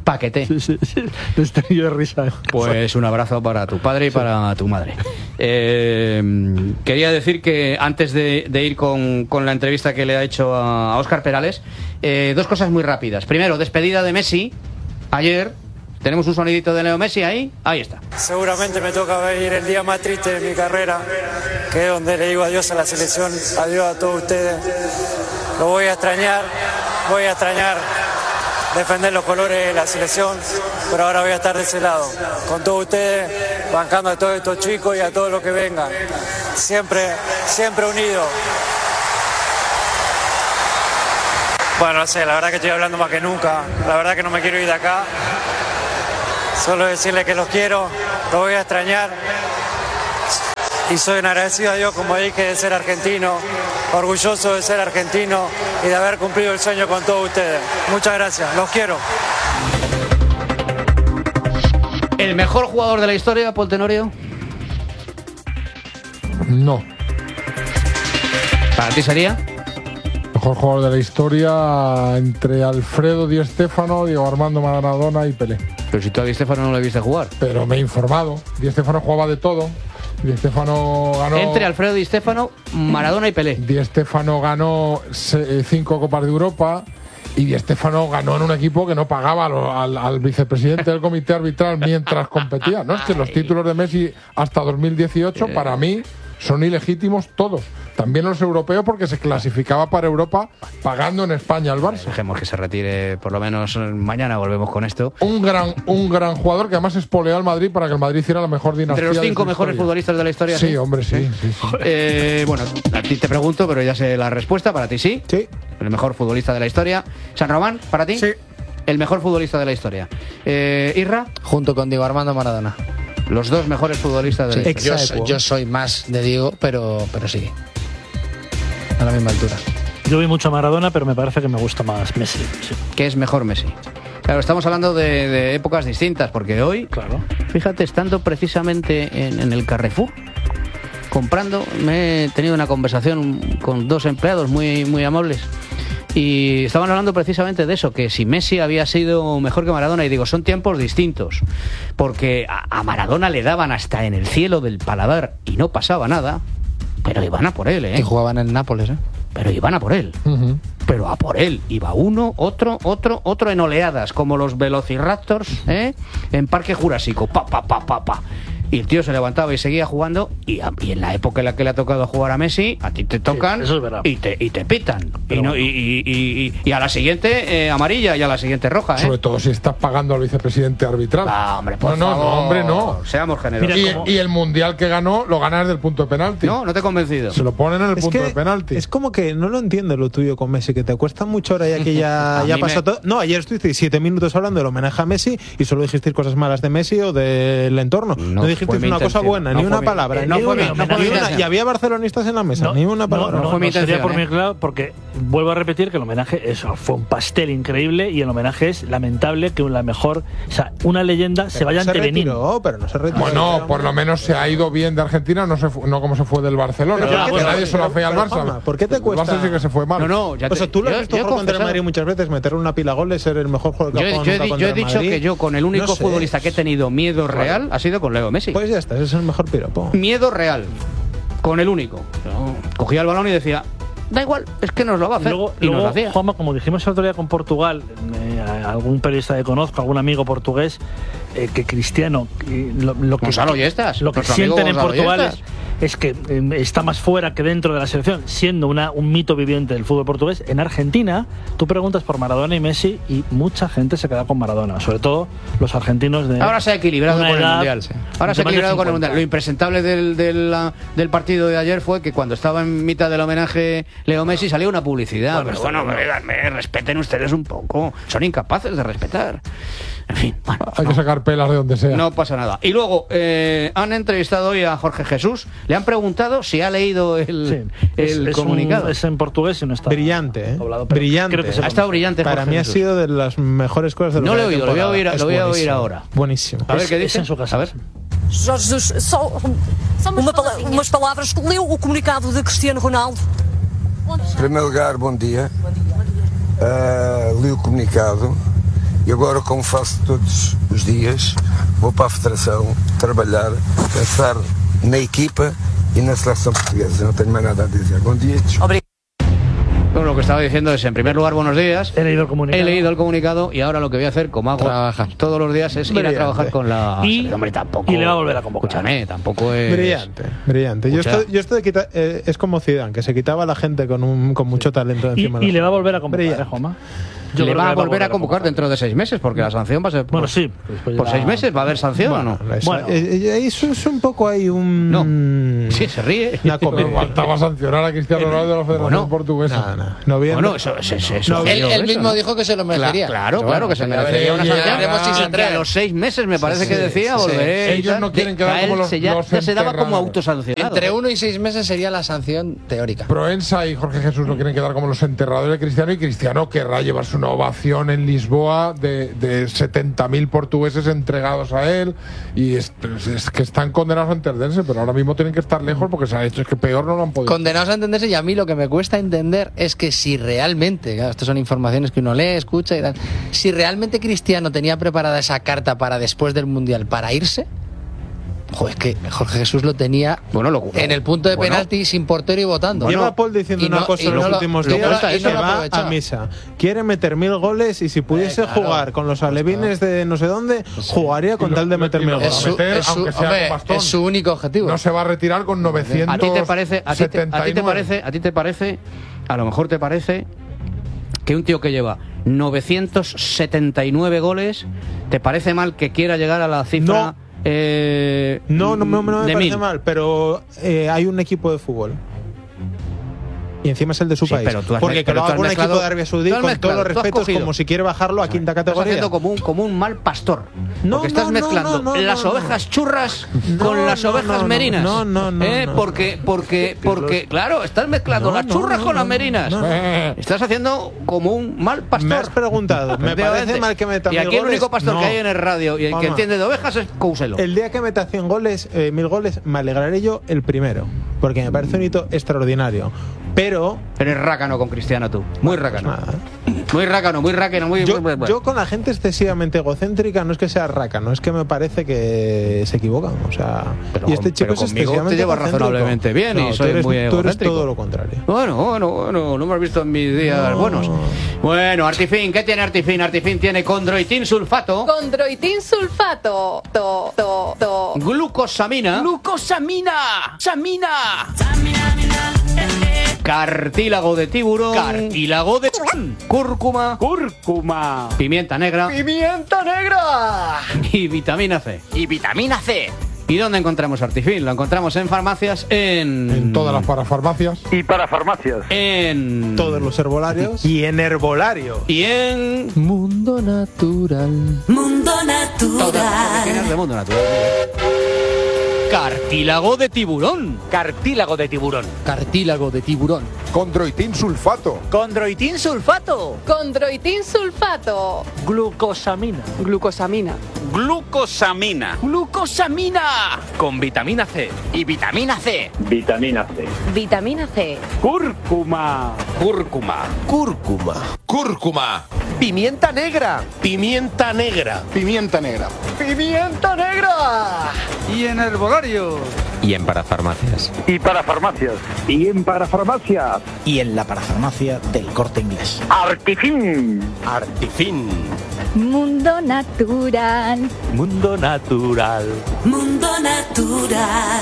Paquete. Sí, sí, sí. Destello de risa. Pues un abrazo para tu padre y sí. para tu madre. Eh, quería decir que antes de, de ir con, con la entrevista que le ha hecho a Óscar Perales, eh, dos cosas muy rápidas. Primero, despedida de Messi. Ayer tenemos un sonidito de Leo Messi ahí. Ahí está. Seguramente me toca venir el día más triste de mi carrera, que es donde le digo adiós a la selección, adiós a todos ustedes. Lo voy a extrañar, voy a extrañar defender los colores de la selección, pero ahora voy a estar de ese lado, con todos ustedes, bancando a todos estos chicos y a todos los que vengan, siempre, siempre unidos. Bueno, no sé, la verdad que estoy hablando más que nunca, la verdad que no me quiero ir de acá, solo decirles que los quiero, los voy a extrañar y soy un agradecido a Dios, como dije, de ser argentino, orgulloso de ser argentino y de haber cumplido el sueño con todos ustedes. Muchas gracias, los quiero. ¿El mejor jugador de la historia, Paul Tenorio? No. ¿Para ti sería? Mejor jugador de la historia entre Alfredo Di Stéfano, Diego Armando Maradona y Pelé. Pero si tú a Di Stéfano no le viste jugar. Pero me he informado. Di Stéfano jugaba de todo. Di Stéfano ganó... Entre Alfredo Di Stéfano, Maradona y Pelé. Di Stéfano ganó cinco Copas de Europa y Di Stéfano ganó en un equipo que no pagaba al, al, al vicepresidente del comité arbitral mientras competía. No, es que los títulos de Messi hasta dos mil dieciocho, eh. para mí, son ilegítimos todos. También los europeos, porque se clasificaba para Europa pagando en España al Barça. Dejemos que se retire, por lo menos mañana volvemos con esto. Un gran, un gran jugador que además espoleó al Madrid para que el Madrid hiciera la mejor dinastía. Entre los cinco mejores historia. futbolistas de la historia. Sí, ¿sí? hombre, sí. sí, sí. Eh, bueno, a ti te pregunto, pero ya sé la respuesta. Para ti sí. Sí. El mejor futbolista de la historia. San Román, ¿para ti? Sí. El mejor futbolista de la historia. Eh, Irra. Junto con Diego Armando Maradona. Los dos mejores futbolistas de la sí, historia. Yo soy, yo soy más de Diego, pero, pero sí. A la misma altura. Yo vi mucho a Maradona, pero me parece que me gusta más Messi. Sí. ¿Qué es mejor Messi? Claro, estamos hablando de, de épocas distintas, porque hoy, claro. Fíjate, estando precisamente en, en el Carrefour, comprando, me he tenido una conversación con dos empleados muy, muy amables. Y estaban hablando precisamente de eso, que si Messi había sido mejor que Maradona, y digo, son tiempos distintos, porque a, a Maradona le daban hasta en el cielo del paladar y no pasaba nada, pero iban a por él, ¿eh? Y jugaban en Nápoles, ¿eh? Pero iban a por él. Uh-huh. Pero a por él. Iba uno, otro, otro, otro en oleadas, como los Velociraptors, ¿eh? En Parque Jurásico. Pa, pa, pa, pa, pa. Y el tío se levantaba y seguía jugando. Y, a, y en la época en la que le ha tocado jugar a Messi, a ti te tocan, sí, eso es verdad. y, te, y te pitan. Y, no, y, y, y, y a la siguiente eh, amarilla y a la siguiente roja, ¿eh? Sobre todo si estás pagando al vicepresidente arbitral. Ah, hombre, por no, no, favor. no, hombre, no. Seamos generosos. Mira, y, y el mundial que ganó lo gana desde el punto de penalti. No, no te he convencido. Se lo ponen en el Es punto que de penalti. Es como que no lo entiendo lo tuyo con Messi, que te cuesta mucho ahora ya que ya, ya pasó me... todo. No, ayer estuviste siete minutos hablando del homenaje a Messi y solo dijisteis cosas malas de Messi o del entorno. No, no dijisteis una cosa buena, no ni una mi, palabra, eh, no ni, una, mi, no ni una. Y había barcelonistas en la mesa, no, ni una palabra. No, no, no fue mi no intención, sería por eh. mi claro, porque vuelvo a repetir que el homenaje eso fue un pastel increíble y el homenaje es lamentable que la mejor, o sea, una leyenda pero se vaya no ante Benín. No, pero no se retiró. Bueno, por lo menos se ha ido bien de Argentina, no se fue, no como se fue del Barcelona. Pero, que bueno, nadie se lo hace al Barça. Juanma, ¿por qué te cuesta? El Barça sí que se fue mal. No, no, ya te, o sea, tú lo has yo, visto yo jugar contra el Madrid muchas veces, meterle una pila a goles, ser el mejor jugador que yo, ha jugado yo, nunca yo, contra yo he dicho Madrid. que yo con el único no sé. futbolista que he tenido miedo real ha sido con Leo Messi. Pues ya está, ese es el mejor piropo. Miedo real. Con el único. No. Cogía el balón y decía, da igual, es que nos lo va a hacer. Luego, y luego nos lo hacía. Juanma, como dijimos el otro día con Portugal, eh, algún periodista que conozco, algún amigo portugués, eh, que Cristiano, eh, lo, lo que, Gonzalo Yestas, lo que sienten en Portugal es, es que eh, está más fuera que dentro de la selección, siendo una, un mito viviente del fútbol portugués. En Argentina, tú preguntas por Maradona y Messi y mucha gente se queda con Maradona, sobre todo los argentinos de... Ahora se ha equilibrado con el Mundial. Sí. Ahora se ha equilibrado con el Mundial. Lo impresentable del, del, del partido de ayer fue que cuando estaba en mitad del homenaje Leo Messi salió una publicidad. Bueno, pero bueno, bueno, me, me respeten ustedes un poco. Son incapaces de respetar. En fin, bueno, hay no, que sacar pelas de donde sea. No pasa nada. Y luego, eh, han entrevistado hoy a Jorge Jesús. Le han preguntado si ha leído el, sí, el es, comunicado. Es, un, es en portugués y no está brillante, ¿eh? Doblado, brillante. Creo que ha estado brillante. Para Jorge mí Jesús. ha sido de las mejores cosas de No lo he oído, lo voy a oír, lo voy a oír ahora. Buenísimo. A ver qué dice. Es en su casa. A ver. Jorge Jesus, só uma, umas palavras. Leu o comunicado de Cristiano Ronaldo? Em primeiro lugar, bom dia. Uh, li o comunicado E agora, como faço todos os dias, vou para a Federação trabalhar, pensar na equipa y en la selección portuguesa. No tengo más nada a decir. Buen día. Bueno, lo que estaba diciendo es, en primer lugar, buenos días. He leído el comunicado. He leído el comunicado y ahora lo que voy a hacer, como hago Trabajar. todos los días, es ir Brillante. a trabajar con la... Y, Hombre, tampoco... y le va a volver a convocar. Escúchame, tampoco es... Brillante, brillante. Yo Escucha. estoy, yo estoy de quita- eh, es como Zidane, que se quitaba a la gente con un con mucho talento Y, encima. de y la le va a gente. volver a convocar, Brillante. ¿eh, Joma? Le creo va que a volver a convocar dentro de seis meses, porque la sanción va a ser... Bueno, por- sí. Después ¿Por ya- seis meses va a haber sanción Bueno, o no? eso, Bueno. eh, eh, eso es un poco ahí un... No. Sí, se ríe. Una Pero comedia. faltaba sancionar a Cristiano Ronaldo de la Federación Bueno. Portuguesa. Nada, nada. No viendo- Bueno, eso, eso, eso, eso- No, Él, eso, él eso, mismo ¿no? dijo que se lo merecería. Claro, Pero claro bueno, que se ya merecería veremos- una ya sanción. veremos si se Y que a atreve. los seis meses me parece Sí, que decía, sí, sí. volveré. y Ellos tal. no quieren quedar A él como los- se ya, los ya se daba como enterrados. autosancionado. Entre uno y seis meses sería la sanción teórica. Proensa y Jorge Jesús no quieren quedar como los enterradores de Cristiano, y Cristiano querrá llevarse una ovación en Lisboa de, de setenta mil portugueses entregados a él, y es, es que están condenados a entenderse, pero ahora mismo tienen que estar lejos porque se ha hecho, es que peor no lo han podido. Condenados a entenderse, y a mí lo que me cuesta entender es que si realmente, claro, estas son informaciones que uno lee, escucha y tal, si realmente Cristiano tenía preparada esa carta para después del Mundial para irse, joder, es que Jorge Jesús lo tenía Bueno, lo- en el punto de bueno. penalti sin portero y votando. Lleva Paul diciendo y no- una cosa y en no los lo- últimos lo días cuenta, y y no se lo va aprovechaba. a misa. Quiere meter mil goles y si pudiese Eh, claro. jugar con los alevines de no sé dónde, jugaría con Y lo- tal de y meter lo- mil y lo- Es goles. su, meter, es su- aunque sea hombre, con bastón. es su único objetivo. No se va a retirar con novecientos ¿A ti te parece, a ti te, a ti te setenta y nueve. parece, a ti te parece, a lo mejor te parece que un tío que lleva novecientos setenta y nueve goles, ¿te parece mal que quiera llegar a la cifra? No. eh, No, no, no, no me de parece mil? mal, pero eh, hay un equipo de fútbol. Y encima es el de su Sí, país. pero tú has Porque me- que pero lo tú haga has un mezclado- equipo de Arabia Saudí, tú has con mezclado, todos los tú has respetos, cogido- como si quiere bajarlo a quinta Estás categoría. haciendo como un, como un mal pastor. No, porque estás no, no, mezclando no, no, las no, no. ovejas churras No, con las no, ovejas no, no, merinas. no, no, no, ¿Eh? no. Porque, porque, porque, claro, estás mezclando No, las no, churras no, con las no, merinas. no, no. Estás haciendo como un mal pastor. Me has preguntado, me Efectivamente. parece mal que meta Y mil aquí el goles. único pastor No. que hay en el radio y el que Vamos. entiende de ovejas es Couselo. El día que meta cien goles, eh, mil goles, me alegraré yo el primero. Porque me parece un hito extraordinario. Pero Eres rácano con Cristiano tú. Muy rácano. nada. Muy rácano, muy rácano, muy... Yo, muy- muy- yo con la gente excesivamente egocéntrica no es que sea rácano, es que me parece que se equivocan. O sea, Pero y este con- chico pero es conmigo excesivamente te llevas egocéntrico. razonablemente bien y No, tú soy eres- muy Tú eres egocéntrico. todo lo contrario. Bueno, bueno, bueno, no me has visto en mis días No. buenos. Bueno, Artifin, ¿qué tiene Artifin? Artifin tiene condroitin sulfato, Condroitin sulfato. To, to, to. glucosamina, ¡Glucosamina! ¡Samina! cartílago de tiburón, Cartílago de cúrcuma, cúrcuma. pimienta negra ¡Pimienta negra! y vitamina C. Y vitamina C. ¿Y dónde encontramos Artifin? Lo encontramos en farmacias, en... En todas las parafarmacias. Y para farmacias. En... Todos los herbolarios y en herbolario. Y en... Mundo natural. Mundo Todas natural. de mundo natural. Cartílago de tiburón. Cartílago de tiburón. Cartílago de tiburón. Condroitin sulfato. Condroitin sulfato. Condroitin sulfato. Glucosamina. Glucosamina. Glucosamina. Glucosamina. Con vitamina C. Y vitamina C. Vitamina C. Vitamina C. Cúrcuma. Cúrcuma. Cúrcuma. Cúrcuma. Pimienta negra. Pimienta negra. Pimienta negra. Pimienta negra. Y en herbolario. Y en parafarmacias. Y para farmacias. Y en parafarmacias. Y en la parafarmacia del Corte Inglés. Artifin. Artifin. Mundo natural. Mundo natural. Mundo natural.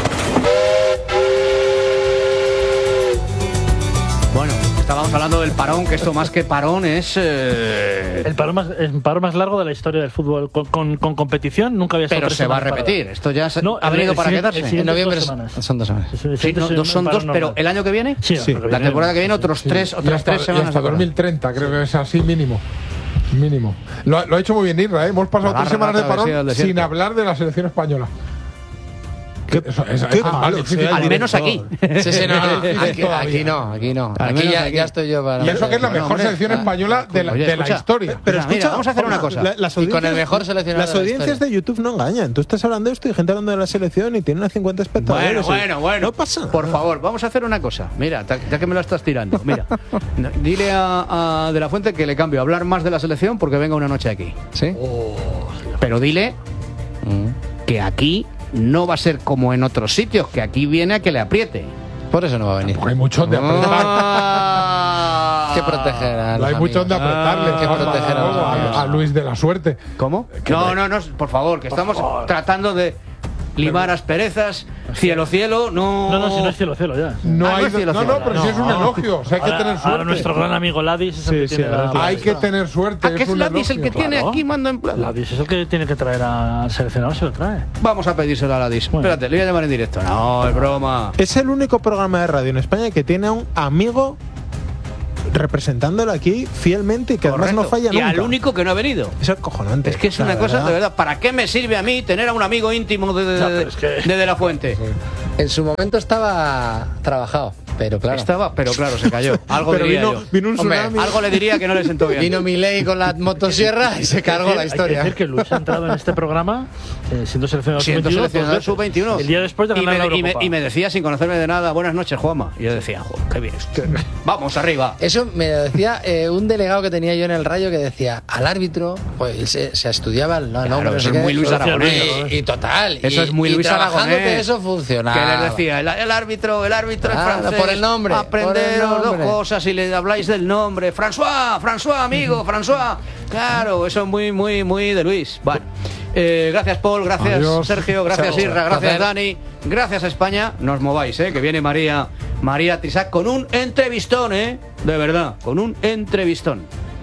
Bueno, estábamos hablando del parón, que esto más que parón es... eh, El paro más, el paro más largo de la historia del fútbol. Con, con, con competición nunca había estado Pero tres se va a semanas repetir. parado. Esto ya se- No, ha el- venido el para siguiente- quedarse. el siguiente En noviembre dos es- semanas. son dos semanas. El Sí, siguiente no, es no, un son paro dos, pero normal. el año que viene, Sí, Sí. el año que la viene. temporada que viene, otros tres, Y otras hasta, tres y semanas. hasta de dos mil treinta, creo que es así mínimo. Mínimo. Lo, ha- lo ha hecho muy bien Isra, ¿eh? Hemos pasado La tres larga semanas de travesía del parón desierto. sin hablar de la selección española. ¿Qué, eso, eso, qué eso, malo, eso, sí, Al menos aquí. Sí, sí, no, no, aquí, aquí no, aquí no. Aquí ya, ya estoy yo para... Y eso que es la Bueno, mejor hombre, selección ah, española de la, Oye, de escucha, la historia. Pero Mira, escucha, vamos a hacer una Juanma, cosa. la- las Y con el audiencias- mejor seleccionador Las de la audiencias historia. de YouTube no engañan. Tú estás hablando de esto y gente hablando de la selección y tiene unas cincuenta espectadores. Bueno, y- bueno, bueno. No pasa nada. Por favor, vamos a hacer una cosa. Mira, ta- ya que me lo estás tirando. Mira, no, dile a, a De La Fuente que le cambio a hablar más de la selección porque venga una noche aquí. ¿Sí? Pero dile que aquí no va a ser como en otros sitios, que aquí viene a que le apriete. Por eso no va a venir. Hay mucho donde apretar. Ah. Hay que proteger a los Hay mucho donde amigos. apretarle. Hay que Juanma, proteger a los a, amigos. a Luis de la Suerte. ¿Cómo? No, no, no, por favor, que estamos tratando de limar asperezas. Cielo, cielo, no. No, no, si no es cielo, cielo ya. No, Ah, hay, no es cielo, no, cielo. no, pero si es un No. elogio. O sea, hay que Ahora- tener suerte. Ahora nuestro gran amigo Ladis es el Sí, que sí, tiene ahora la... Hay que tener suerte. ¿A qué es un Ladis el que elogio. tiene Claro. aquí mando en plan? Ladis es el que tiene que traer al seleccionador, se lo trae. Vamos a pedírselo a Ladis. Bueno. Espérate, le voy a llamar en directo. No, es broma. Es el único programa de radio en España que tiene a un amigo representándolo aquí fielmente y que además no Correcto. falla Y nunca. al único que no ha venido. Es acojonante. Es que es la una cosa, verdad. de verdad, ¿para qué me sirve a mí tener a un amigo íntimo de, de, No, de- pero es que- de De La Fuente? En su momento estaba trabajado, pero claro. Estaba, pero claro, se cayó. Algo Pero diría vino, yo. vino un Hombre, tsunami. Algo le diría que no le sentó bien. Vino Milei con la motosierra y se cargó la Hay que historia. decir que Luis ha entrado en este programa eh, siendo seleccionador Siendo sub veintiuno. seleccionador dos sub veintiuno. veces. El día después de y ganar me, la y, me, Eurocopa. y me decía sin conocerme de nada, buenas noches, Juanma. Y yo decía, joder, qué bien. Vamos, arriba. Eso me lo decía eh, un delegado que tenía yo en el Rayo que decía al árbitro, pues él se, se estudiaba el no, Claro, nombre, no eso sé es qué, muy Luis y- Aragonés. Y, y total. Eso y- es muy y Luis trabajándote Aragonés. eso funcionaba. Que les decía, el, el árbitro, el árbitro es Claro, francés. por el nombre, Aprenderos por el dos nombre. cosas y le habláis del nombre. François, François, amigo, François. Claro, eso es muy, muy, muy de Luis. Bueno, eh, gracias Paul, gracias Adiós. Sergio, gracias Chao. Irra, gracias Placer. Dani, gracias España. No os mováis, eh, que viene María, María Trisac con un entrevistón, eh, de verdad, con un entrevistón.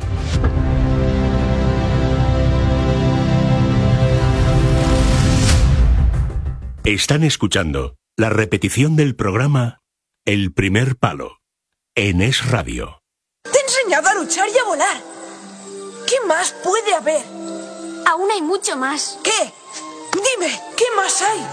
Están escuchando la repetición del programa El Primer Palo en Es Radio. Te he enseñado a luchar y a volar. ¿Qué más puede haber? Aún hay mucho más. ¿Qué? Dime, ¿qué más hay?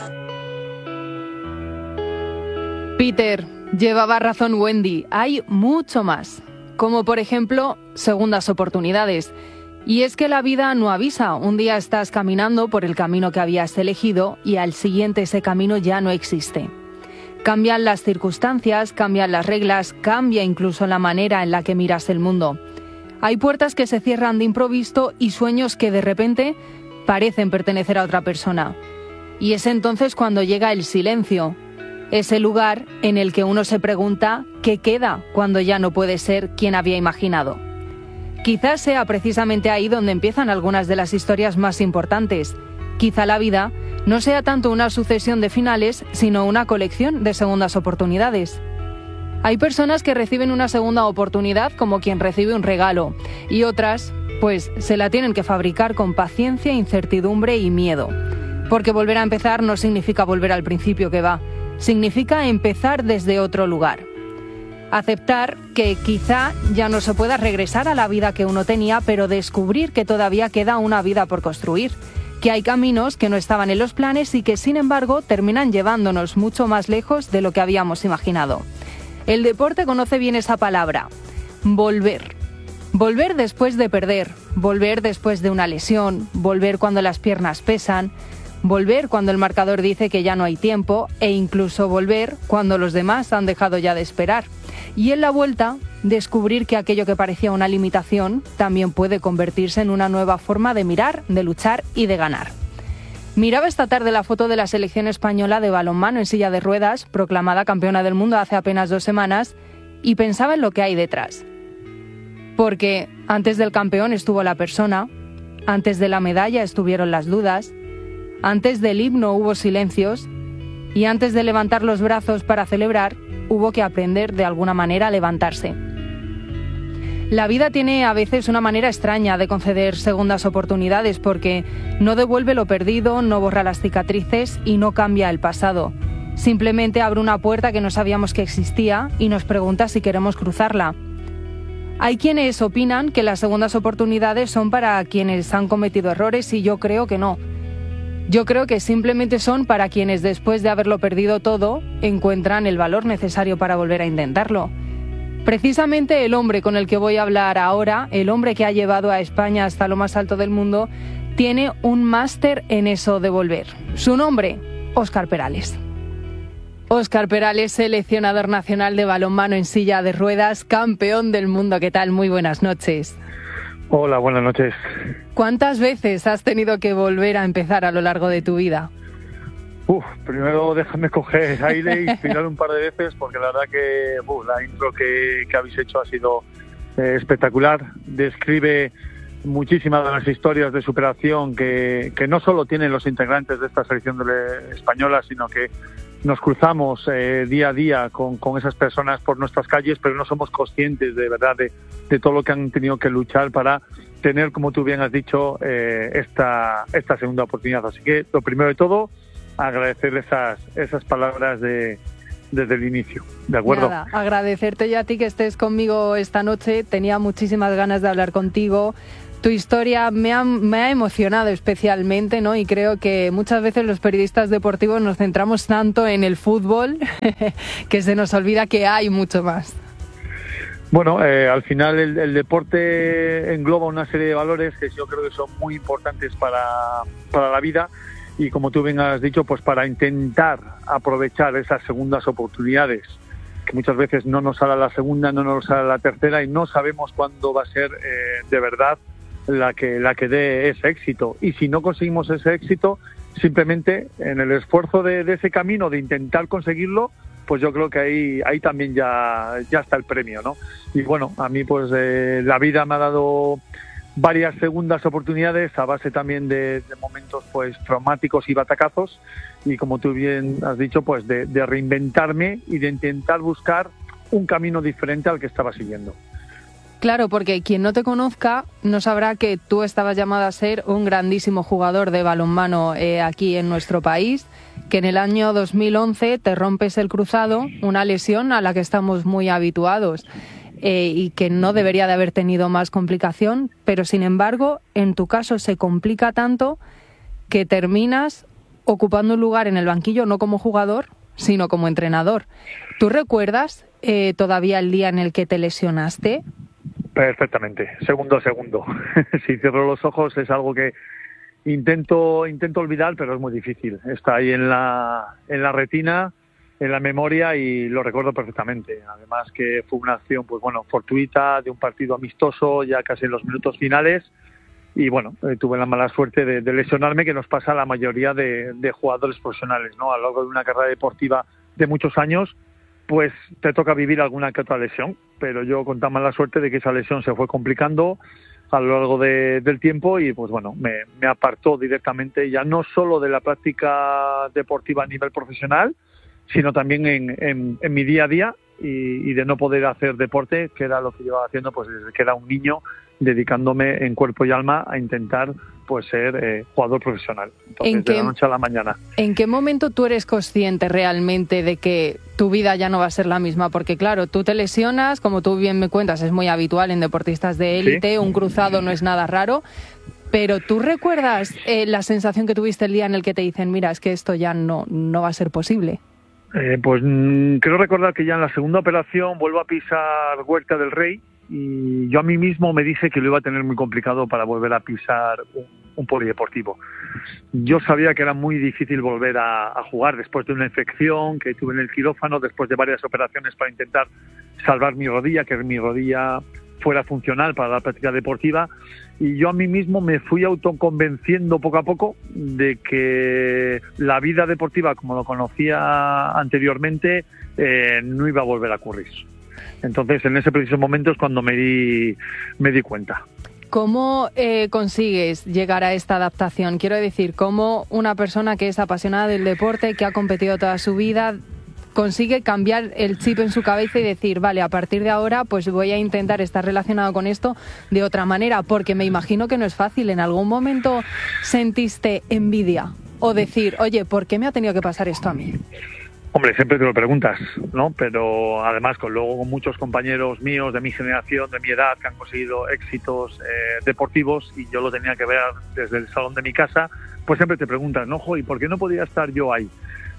Peter, llevaba razón Wendy, hay mucho más. Como por ejemplo, segundas oportunidades. Y es que la vida no avisa. Un día estás caminando por el camino que habías elegido y al siguiente ese camino ya no existe. Cambian las circunstancias, cambian las reglas, cambia incluso la manera en la que miras el mundo. Hay puertas que se cierran de improviso y sueños que de repente parecen pertenecer a otra persona. Y es entonces cuando llega el silencio. Ese lugar en el que uno se pregunta qué queda cuando ya no puede ser quien había imaginado. Quizás sea precisamente ahí donde empiezan algunas de las historias más importantes. Quizá la vida no sea tanto una sucesión de finales, sino una colección de segundas oportunidades. Hay personas que reciben una segunda oportunidad como quien recibe un regalo, y otras, pues, se la tienen que fabricar con paciencia, incertidumbre y miedo. Porque volver a empezar no significa volver al principio que va, significa empezar desde otro lugar. Aceptar que quizá ya no se pueda regresar a la vida que uno tenía, pero descubrir que todavía queda una vida por construir, que hay caminos que no estaban en los planes y que sin embargo terminan llevándonos mucho más lejos de lo que habíamos imaginado. El deporte conoce bien esa palabra, volver. Volver después de perder, volver después de una lesión, volver cuando las piernas pesan, volver cuando el marcador dice que ya no hay tiempo e incluso volver cuando los demás han dejado ya de esperar. Y en la vuelta, descubrir que aquello que parecía una limitación también puede convertirse en una nueva forma de mirar, de luchar y de ganar. Miraba esta tarde la foto de la selección española de balonmano en silla de ruedas, proclamada campeona del mundo hace apenas dos semanas, y pensaba en lo que hay detrás. Porque antes del campeón estuvo la persona, antes de la medalla estuvieron las dudas, antes del himno hubo silencios y antes de levantar los brazos para celebrar, hubo que aprender de alguna manera a levantarse. La vida tiene a veces una manera extraña de conceder segundas oportunidades porque no devuelve lo perdido, no borra las cicatrices y no cambia el pasado. Simplemente abre una puerta que no sabíamos que existía y nos pregunta si queremos cruzarla. Hay quienes opinan que las segundas oportunidades son para quienes han cometido errores y yo creo que no. yo creo que simplemente son para quienes después de haberlo perdido todo encuentran el valor necesario para volver a intentarlo. Precisamente el hombre con el que voy a hablar ahora, el hombre que ha llevado a España hasta lo más alto del mundo, tiene un máster en eso de volver. Su nombre, Óscar Perales. Óscar Perales, seleccionador nacional de balonmano en silla de ruedas, campeón del mundo. ¿Qué tal? Muy buenas noches. Hola, buenas noches. ¿Cuántas veces has tenido que volver a empezar a lo largo de tu vida? Uf, primero déjame coger aire y inspirar un par de veces, porque la verdad que uf, la intro que, que habéis hecho ha sido eh, espectacular. Describe muchísimas de las historias de superación que, que no solo tienen los integrantes de esta selección de española, sino que nos cruzamos eh, día a día con, con esas personas por nuestras calles, pero no somos conscientes de verdad de, de todo lo que han tenido que luchar para tener, como tú bien has dicho, eh, esta, esta segunda oportunidad. Así que lo primero de todo, agradecer esas, esas palabras de, desde el inicio. ¿De acuerdo? Nada, agradecerte ya a ti que estés conmigo esta noche. Tenía muchísimas ganas de hablar contigo. Tu historia me ha, me ha emocionado especialmente, ¿no? Y creo que muchas veces los periodistas deportivos nos centramos tanto en el fútbol que se nos olvida que hay mucho más. Bueno, eh, al final el, el deporte engloba una serie de valores que yo creo que son muy importantes para, para la vida y, como tú bien has dicho, pues para intentar aprovechar esas segundas oportunidades, que muchas veces no nos sale la segunda, no nos sale la tercera y no sabemos cuándo va a ser eh, de verdad la que la que dé ese éxito. Y si no conseguimos ese éxito, simplemente en el esfuerzo de, de ese camino, de intentar conseguirlo, pues yo creo que ahí ahí también ya ya está el premio, ¿no? Y bueno, a mí pues eh, la vida me ha dado varias segundas oportunidades a base también de, de momentos pues traumáticos y batacazos, y como tú bien has dicho, pues de, de reinventarme y de intentar buscar un camino diferente al que estaba siguiendo. Claro, porque quien no te conozca no sabrá que tú estabas llamado a ser un grandísimo jugador de balonmano eh, aquí en nuestro país, que en el año dos mil once te rompes el cruzado, una lesión a la que estamos muy habituados eh, y que no debería de haber tenido más complicación, pero sin embargo, en tu caso se complica tanto que terminas ocupando un lugar en el banquillo, no como jugador, sino como entrenador. ¿Tú recuerdas eh, todavía el día en el que te lesionaste? Perfectamente, segundo a segundo. Si cierro los ojos es algo que intento intento olvidar, pero es muy difícil. Está ahí en la en la retina, en la memoria, y lo recuerdo perfectamente. Además que fue una acción, pues bueno, fortuita, de un partido amistoso, ya casi en los minutos finales. Y bueno, eh, tuve la mala suerte de, de lesionarme, que nos pasa a la mayoría de, de jugadores profesionales, ¿no? A lo largo de una carrera deportiva de muchos años, pues te toca vivir alguna que otra lesión, pero yo con tan mala suerte de que esa lesión se fue complicando a lo largo de, del tiempo y pues bueno, me, me apartó directamente ya no solo de la práctica deportiva a nivel profesional, sino también en, en, en mi día a día y, y de no poder hacer deporte, que era lo que llevaba haciendo pues desde que era un niño, dedicándome en cuerpo y alma a intentar pues ser eh, jugador profesional. Entonces, ¿En qué, de la noche a la mañana. ¿En qué momento tú eres consciente realmente de que tu vida ya no va a ser la misma? Porque claro, tú te lesionas, como tú bien me cuentas, es muy habitual en deportistas de élite, ¿sí? Un cruzado no es nada raro, pero ¿tú recuerdas eh, la sensación que tuviste el día en el que te dicen, mira, es que esto ya no, no va a ser posible? Eh, pues mmm, creo recordar que ya en la segunda operación vuelvo a pisar Huerta del Rey, y yo a mí mismo me dije que lo iba a tener muy complicado para volver a pisar un, un polideportivo. Yo sabía que era muy difícil volver a, a jugar después de una infección que tuve en el quirófano, después de varias operaciones para intentar salvar mi rodilla, que mi rodilla fuera funcional para la práctica deportiva, y yo a mí mismo me fui autoconvenciendo poco a poco de que la vida deportiva como lo conocía anteriormente eh, no iba a volver a ocurrir. Entonces, en ese preciso momento es cuando me di, me di cuenta. ¿Cómo eh, consigues llegar a esta adaptación? Quiero decir, ¿cómo una persona que es apasionada del deporte, que ha competido toda su vida, consigue cambiar el chip en su cabeza y decir, vale, a partir de ahora pues voy a intentar estar relacionado con esto de otra manera? Porque me imagino que no es fácil. ¿En algún momento sentiste envidia? O decir, oye, ¿por qué me ha tenido que pasar esto a mí? Hombre, siempre te lo preguntas, ¿no? Pero además con luego con muchos compañeros míos de mi generación, de mi edad, que han conseguido éxitos eh, deportivos y yo lo tenía que ver desde el salón de mi casa, pues siempre te preguntas, ¿no? Jo, ¿y por qué no podía estar yo ahí?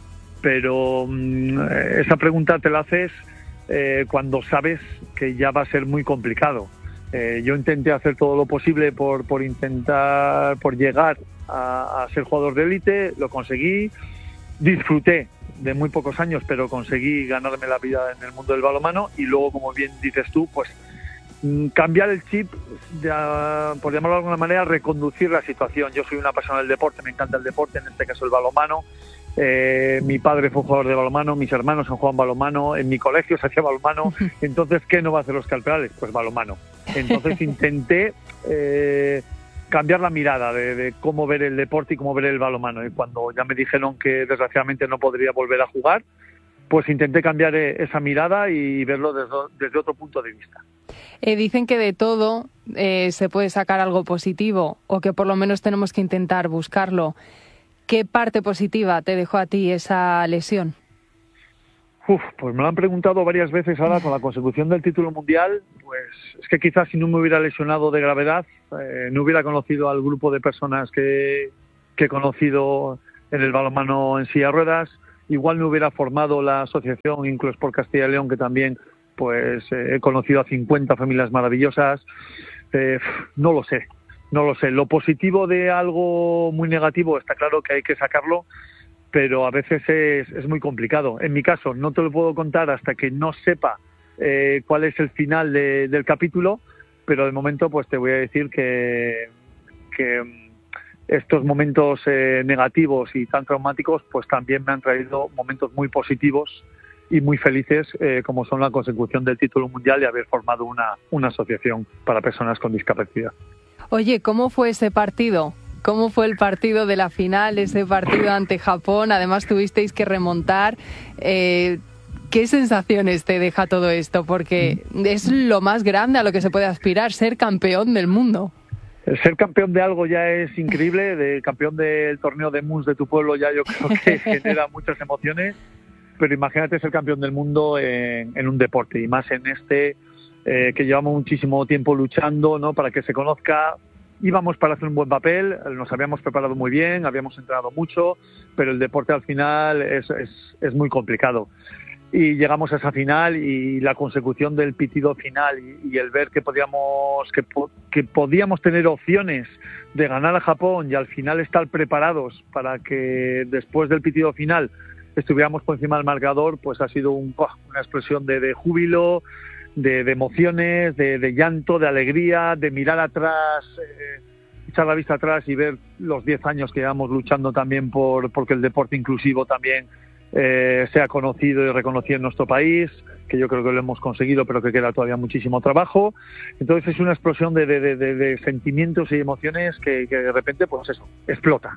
Pero mmm, esa pregunta te la haces eh, cuando sabes que ya va a ser muy complicado. Eh, yo intenté hacer todo lo posible por, por intentar, por llegar a, a ser jugador de élite, lo conseguí, disfruté de muy pocos años, pero conseguí ganarme la vida en el mundo del balonmano y luego, como bien dices tú, pues cambiar el chip, de, por llamarlo de alguna manera, reconducir la situación. Yo soy una persona del deporte, me encanta el deporte, en este caso el balonmano. Eh, mi padre fue jugador de balonmano, mis hermanos han jugado en balonmano, en mi colegio se hacía balonmano, entonces ¿qué no va a hacer Óscar Perales? Pues balonmano. Entonces intenté eh, cambiar la mirada de, de cómo ver el deporte y cómo ver el balonmano, y cuando ya me dijeron que desgraciadamente no podría volver a jugar, pues intenté cambiar esa mirada y verlo desde, desde otro punto de vista. Eh, dicen que de todo eh, se puede sacar algo positivo, o que por lo menos tenemos que intentar buscarlo. ¿Qué parte positiva te dejó a ti esa lesión? Uf, pues me lo han preguntado varias veces ahora con la consecución del título mundial. Pues es que quizás si no me hubiera lesionado de gravedad, eh, no hubiera conocido al grupo de personas que, que he conocido en el balonmano en silla de ruedas. Igual no hubiera formado la asociación Inclusport Castilla y León, que también pues eh, he conocido a cincuenta familias maravillosas. Eh, no lo sé, no lo sé. Lo positivo de algo muy negativo está claro que hay que sacarlo, pero a veces es, es muy complicado. En mi caso, no te lo puedo contar hasta que no sepa eh, cuál es el final de, del capítulo, pero de momento pues te voy a decir que, que estos momentos eh, negativos y tan traumáticos pues también me han traído momentos muy positivos y muy felices, eh, como son la consecución del título mundial y haber formado una, una asociación para personas con discapacidad. Oye, ¿cómo fue ese partido? ¿Cómo fue el partido de la final, ese partido ante Japón? Además tuvisteis que remontar. Eh, ¿Qué sensaciones te deja todo esto? Porque es lo más grande a lo que se puede aspirar, ser campeón del mundo. El ser campeón de algo ya es increíble, de campeón del torneo de mus de tu pueblo ya yo creo que genera muchas emociones, pero imagínate ser campeón del mundo en, en un deporte, y más en este eh, que llevamos muchísimo tiempo luchando, ¿no?, para que se conozca. Íbamos para hacer un buen papel, nos habíamos preparado muy bien, habíamos entrenado mucho, pero el deporte al final es, es, es muy complicado. Y llegamos a esa final y la consecución del pitido final y, y el ver que podíamos que, que podíamos tener opciones de ganar a Japón y al final estar preparados para que después del pitido final estuviéramos por encima del marcador, pues ha sido un, una explosión de, de júbilo, de, de emociones, de, de llanto, de alegría, de mirar atrás, eh, echar la vista atrás y ver los diez años que llevamos luchando también por porque el deporte inclusivo también eh, sea conocido y reconocido en nuestro país, que yo creo que lo hemos conseguido, pero que queda todavía muchísimo trabajo. Entonces es una explosión de, de, de, de sentimientos y emociones que, que de repente, pues eso, explota.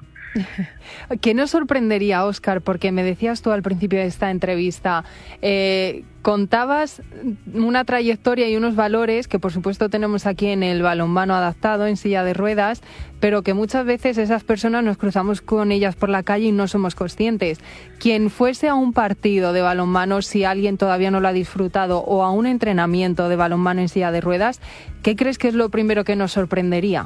¿Qué nos sorprendería, Óscar? Porque me decías tú al principio de esta entrevista, eh, contabas una trayectoria y unos valores que por supuesto tenemos aquí en el balonmano adaptado, en silla de ruedas, pero que muchas veces esas personas nos cruzamos con ellas por la calle y no somos conscientes. Quien fuese a un partido de balonmano, si alguien todavía no lo ha disfrutado, o a un entrenamiento de balonmano en silla de ruedas, ¿qué crees que es lo primero que nos sorprendería?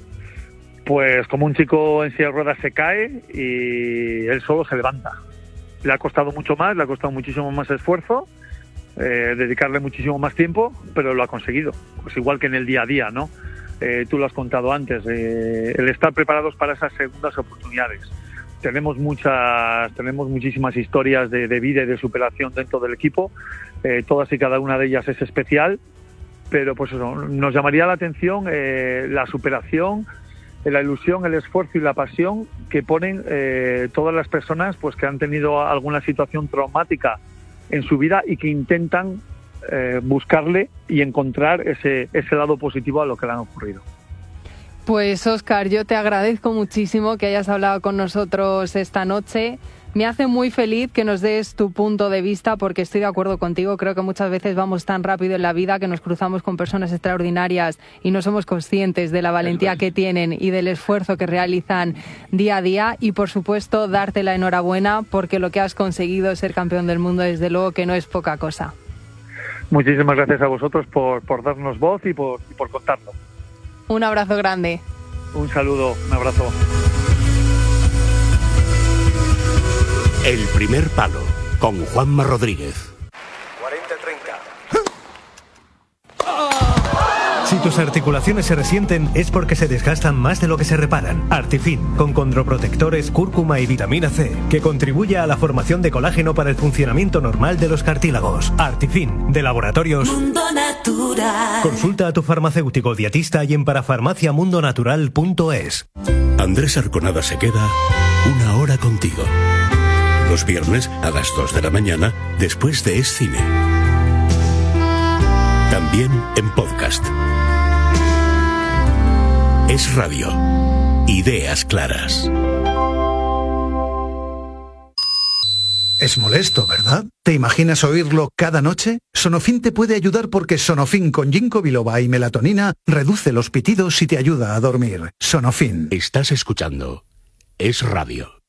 Pues como un chico en silla de ruedas se cae y él solo se levanta. Le ha costado mucho más, le ha costado muchísimo más esfuerzo, eh, dedicarle muchísimo más tiempo, pero lo ha conseguido. Pues igual que en el día a día, ¿no? Eh, tú lo has contado antes, eh, el estar preparados para esas segundas oportunidades. Tenemos muchas, tenemos muchísimas historias de, de vida y de superación dentro del equipo, eh, todas y cada una de ellas es especial, pero pues eso, nos llamaría la atención eh, la superación, la ilusión, el esfuerzo y la pasión que ponen eh, todas las personas pues que han tenido alguna situación traumática en su vida y que intentan eh, buscarle y encontrar ese, ese lado positivo a lo que le han ocurrido. Pues Óscar, yo te agradezco muchísimo que hayas hablado con nosotros esta noche. Me hace muy feliz que nos des tu punto de vista porque estoy de acuerdo contigo. Creo que muchas veces vamos tan rápido en la vida que nos cruzamos con personas extraordinarias y no somos conscientes de la valentía que tienen y del esfuerzo que realizan día a día. Y por supuesto, darte la enhorabuena porque lo que has conseguido es ser campeón del mundo, desde luego que no es poca cosa. Muchísimas gracias a vosotros por, por darnos voz y por, y por contarlo. Un abrazo grande. Un saludo, un abrazo. El primer palo, con Juanma Rodríguez. cuarenta treinta. Si tus articulaciones se resienten es porque se desgastan más de lo que se reparan. Artifin, con condroprotectores, cúrcuma y vitamina C, que contribuye a la formación de colágeno para el funcionamiento normal de los cartílagos. Artifin, de Laboratorios Mundo Natural. Consulta a tu farmacéutico dietista y en parafarmaciamundonatural punto es. Andrés Arconada se queda una hora contigo. Los viernes a las dos de la mañana, después de Es Cine. También en podcast. Es Radio. Ideas claras. Es molesto, ¿verdad? ¿Te imaginas oírlo cada noche? Sonofin te puede ayudar porque Sonofin con ginkgo biloba y melatonina reduce los pitidos y te ayuda a dormir. Sonofin. Estás escuchando Es Radio.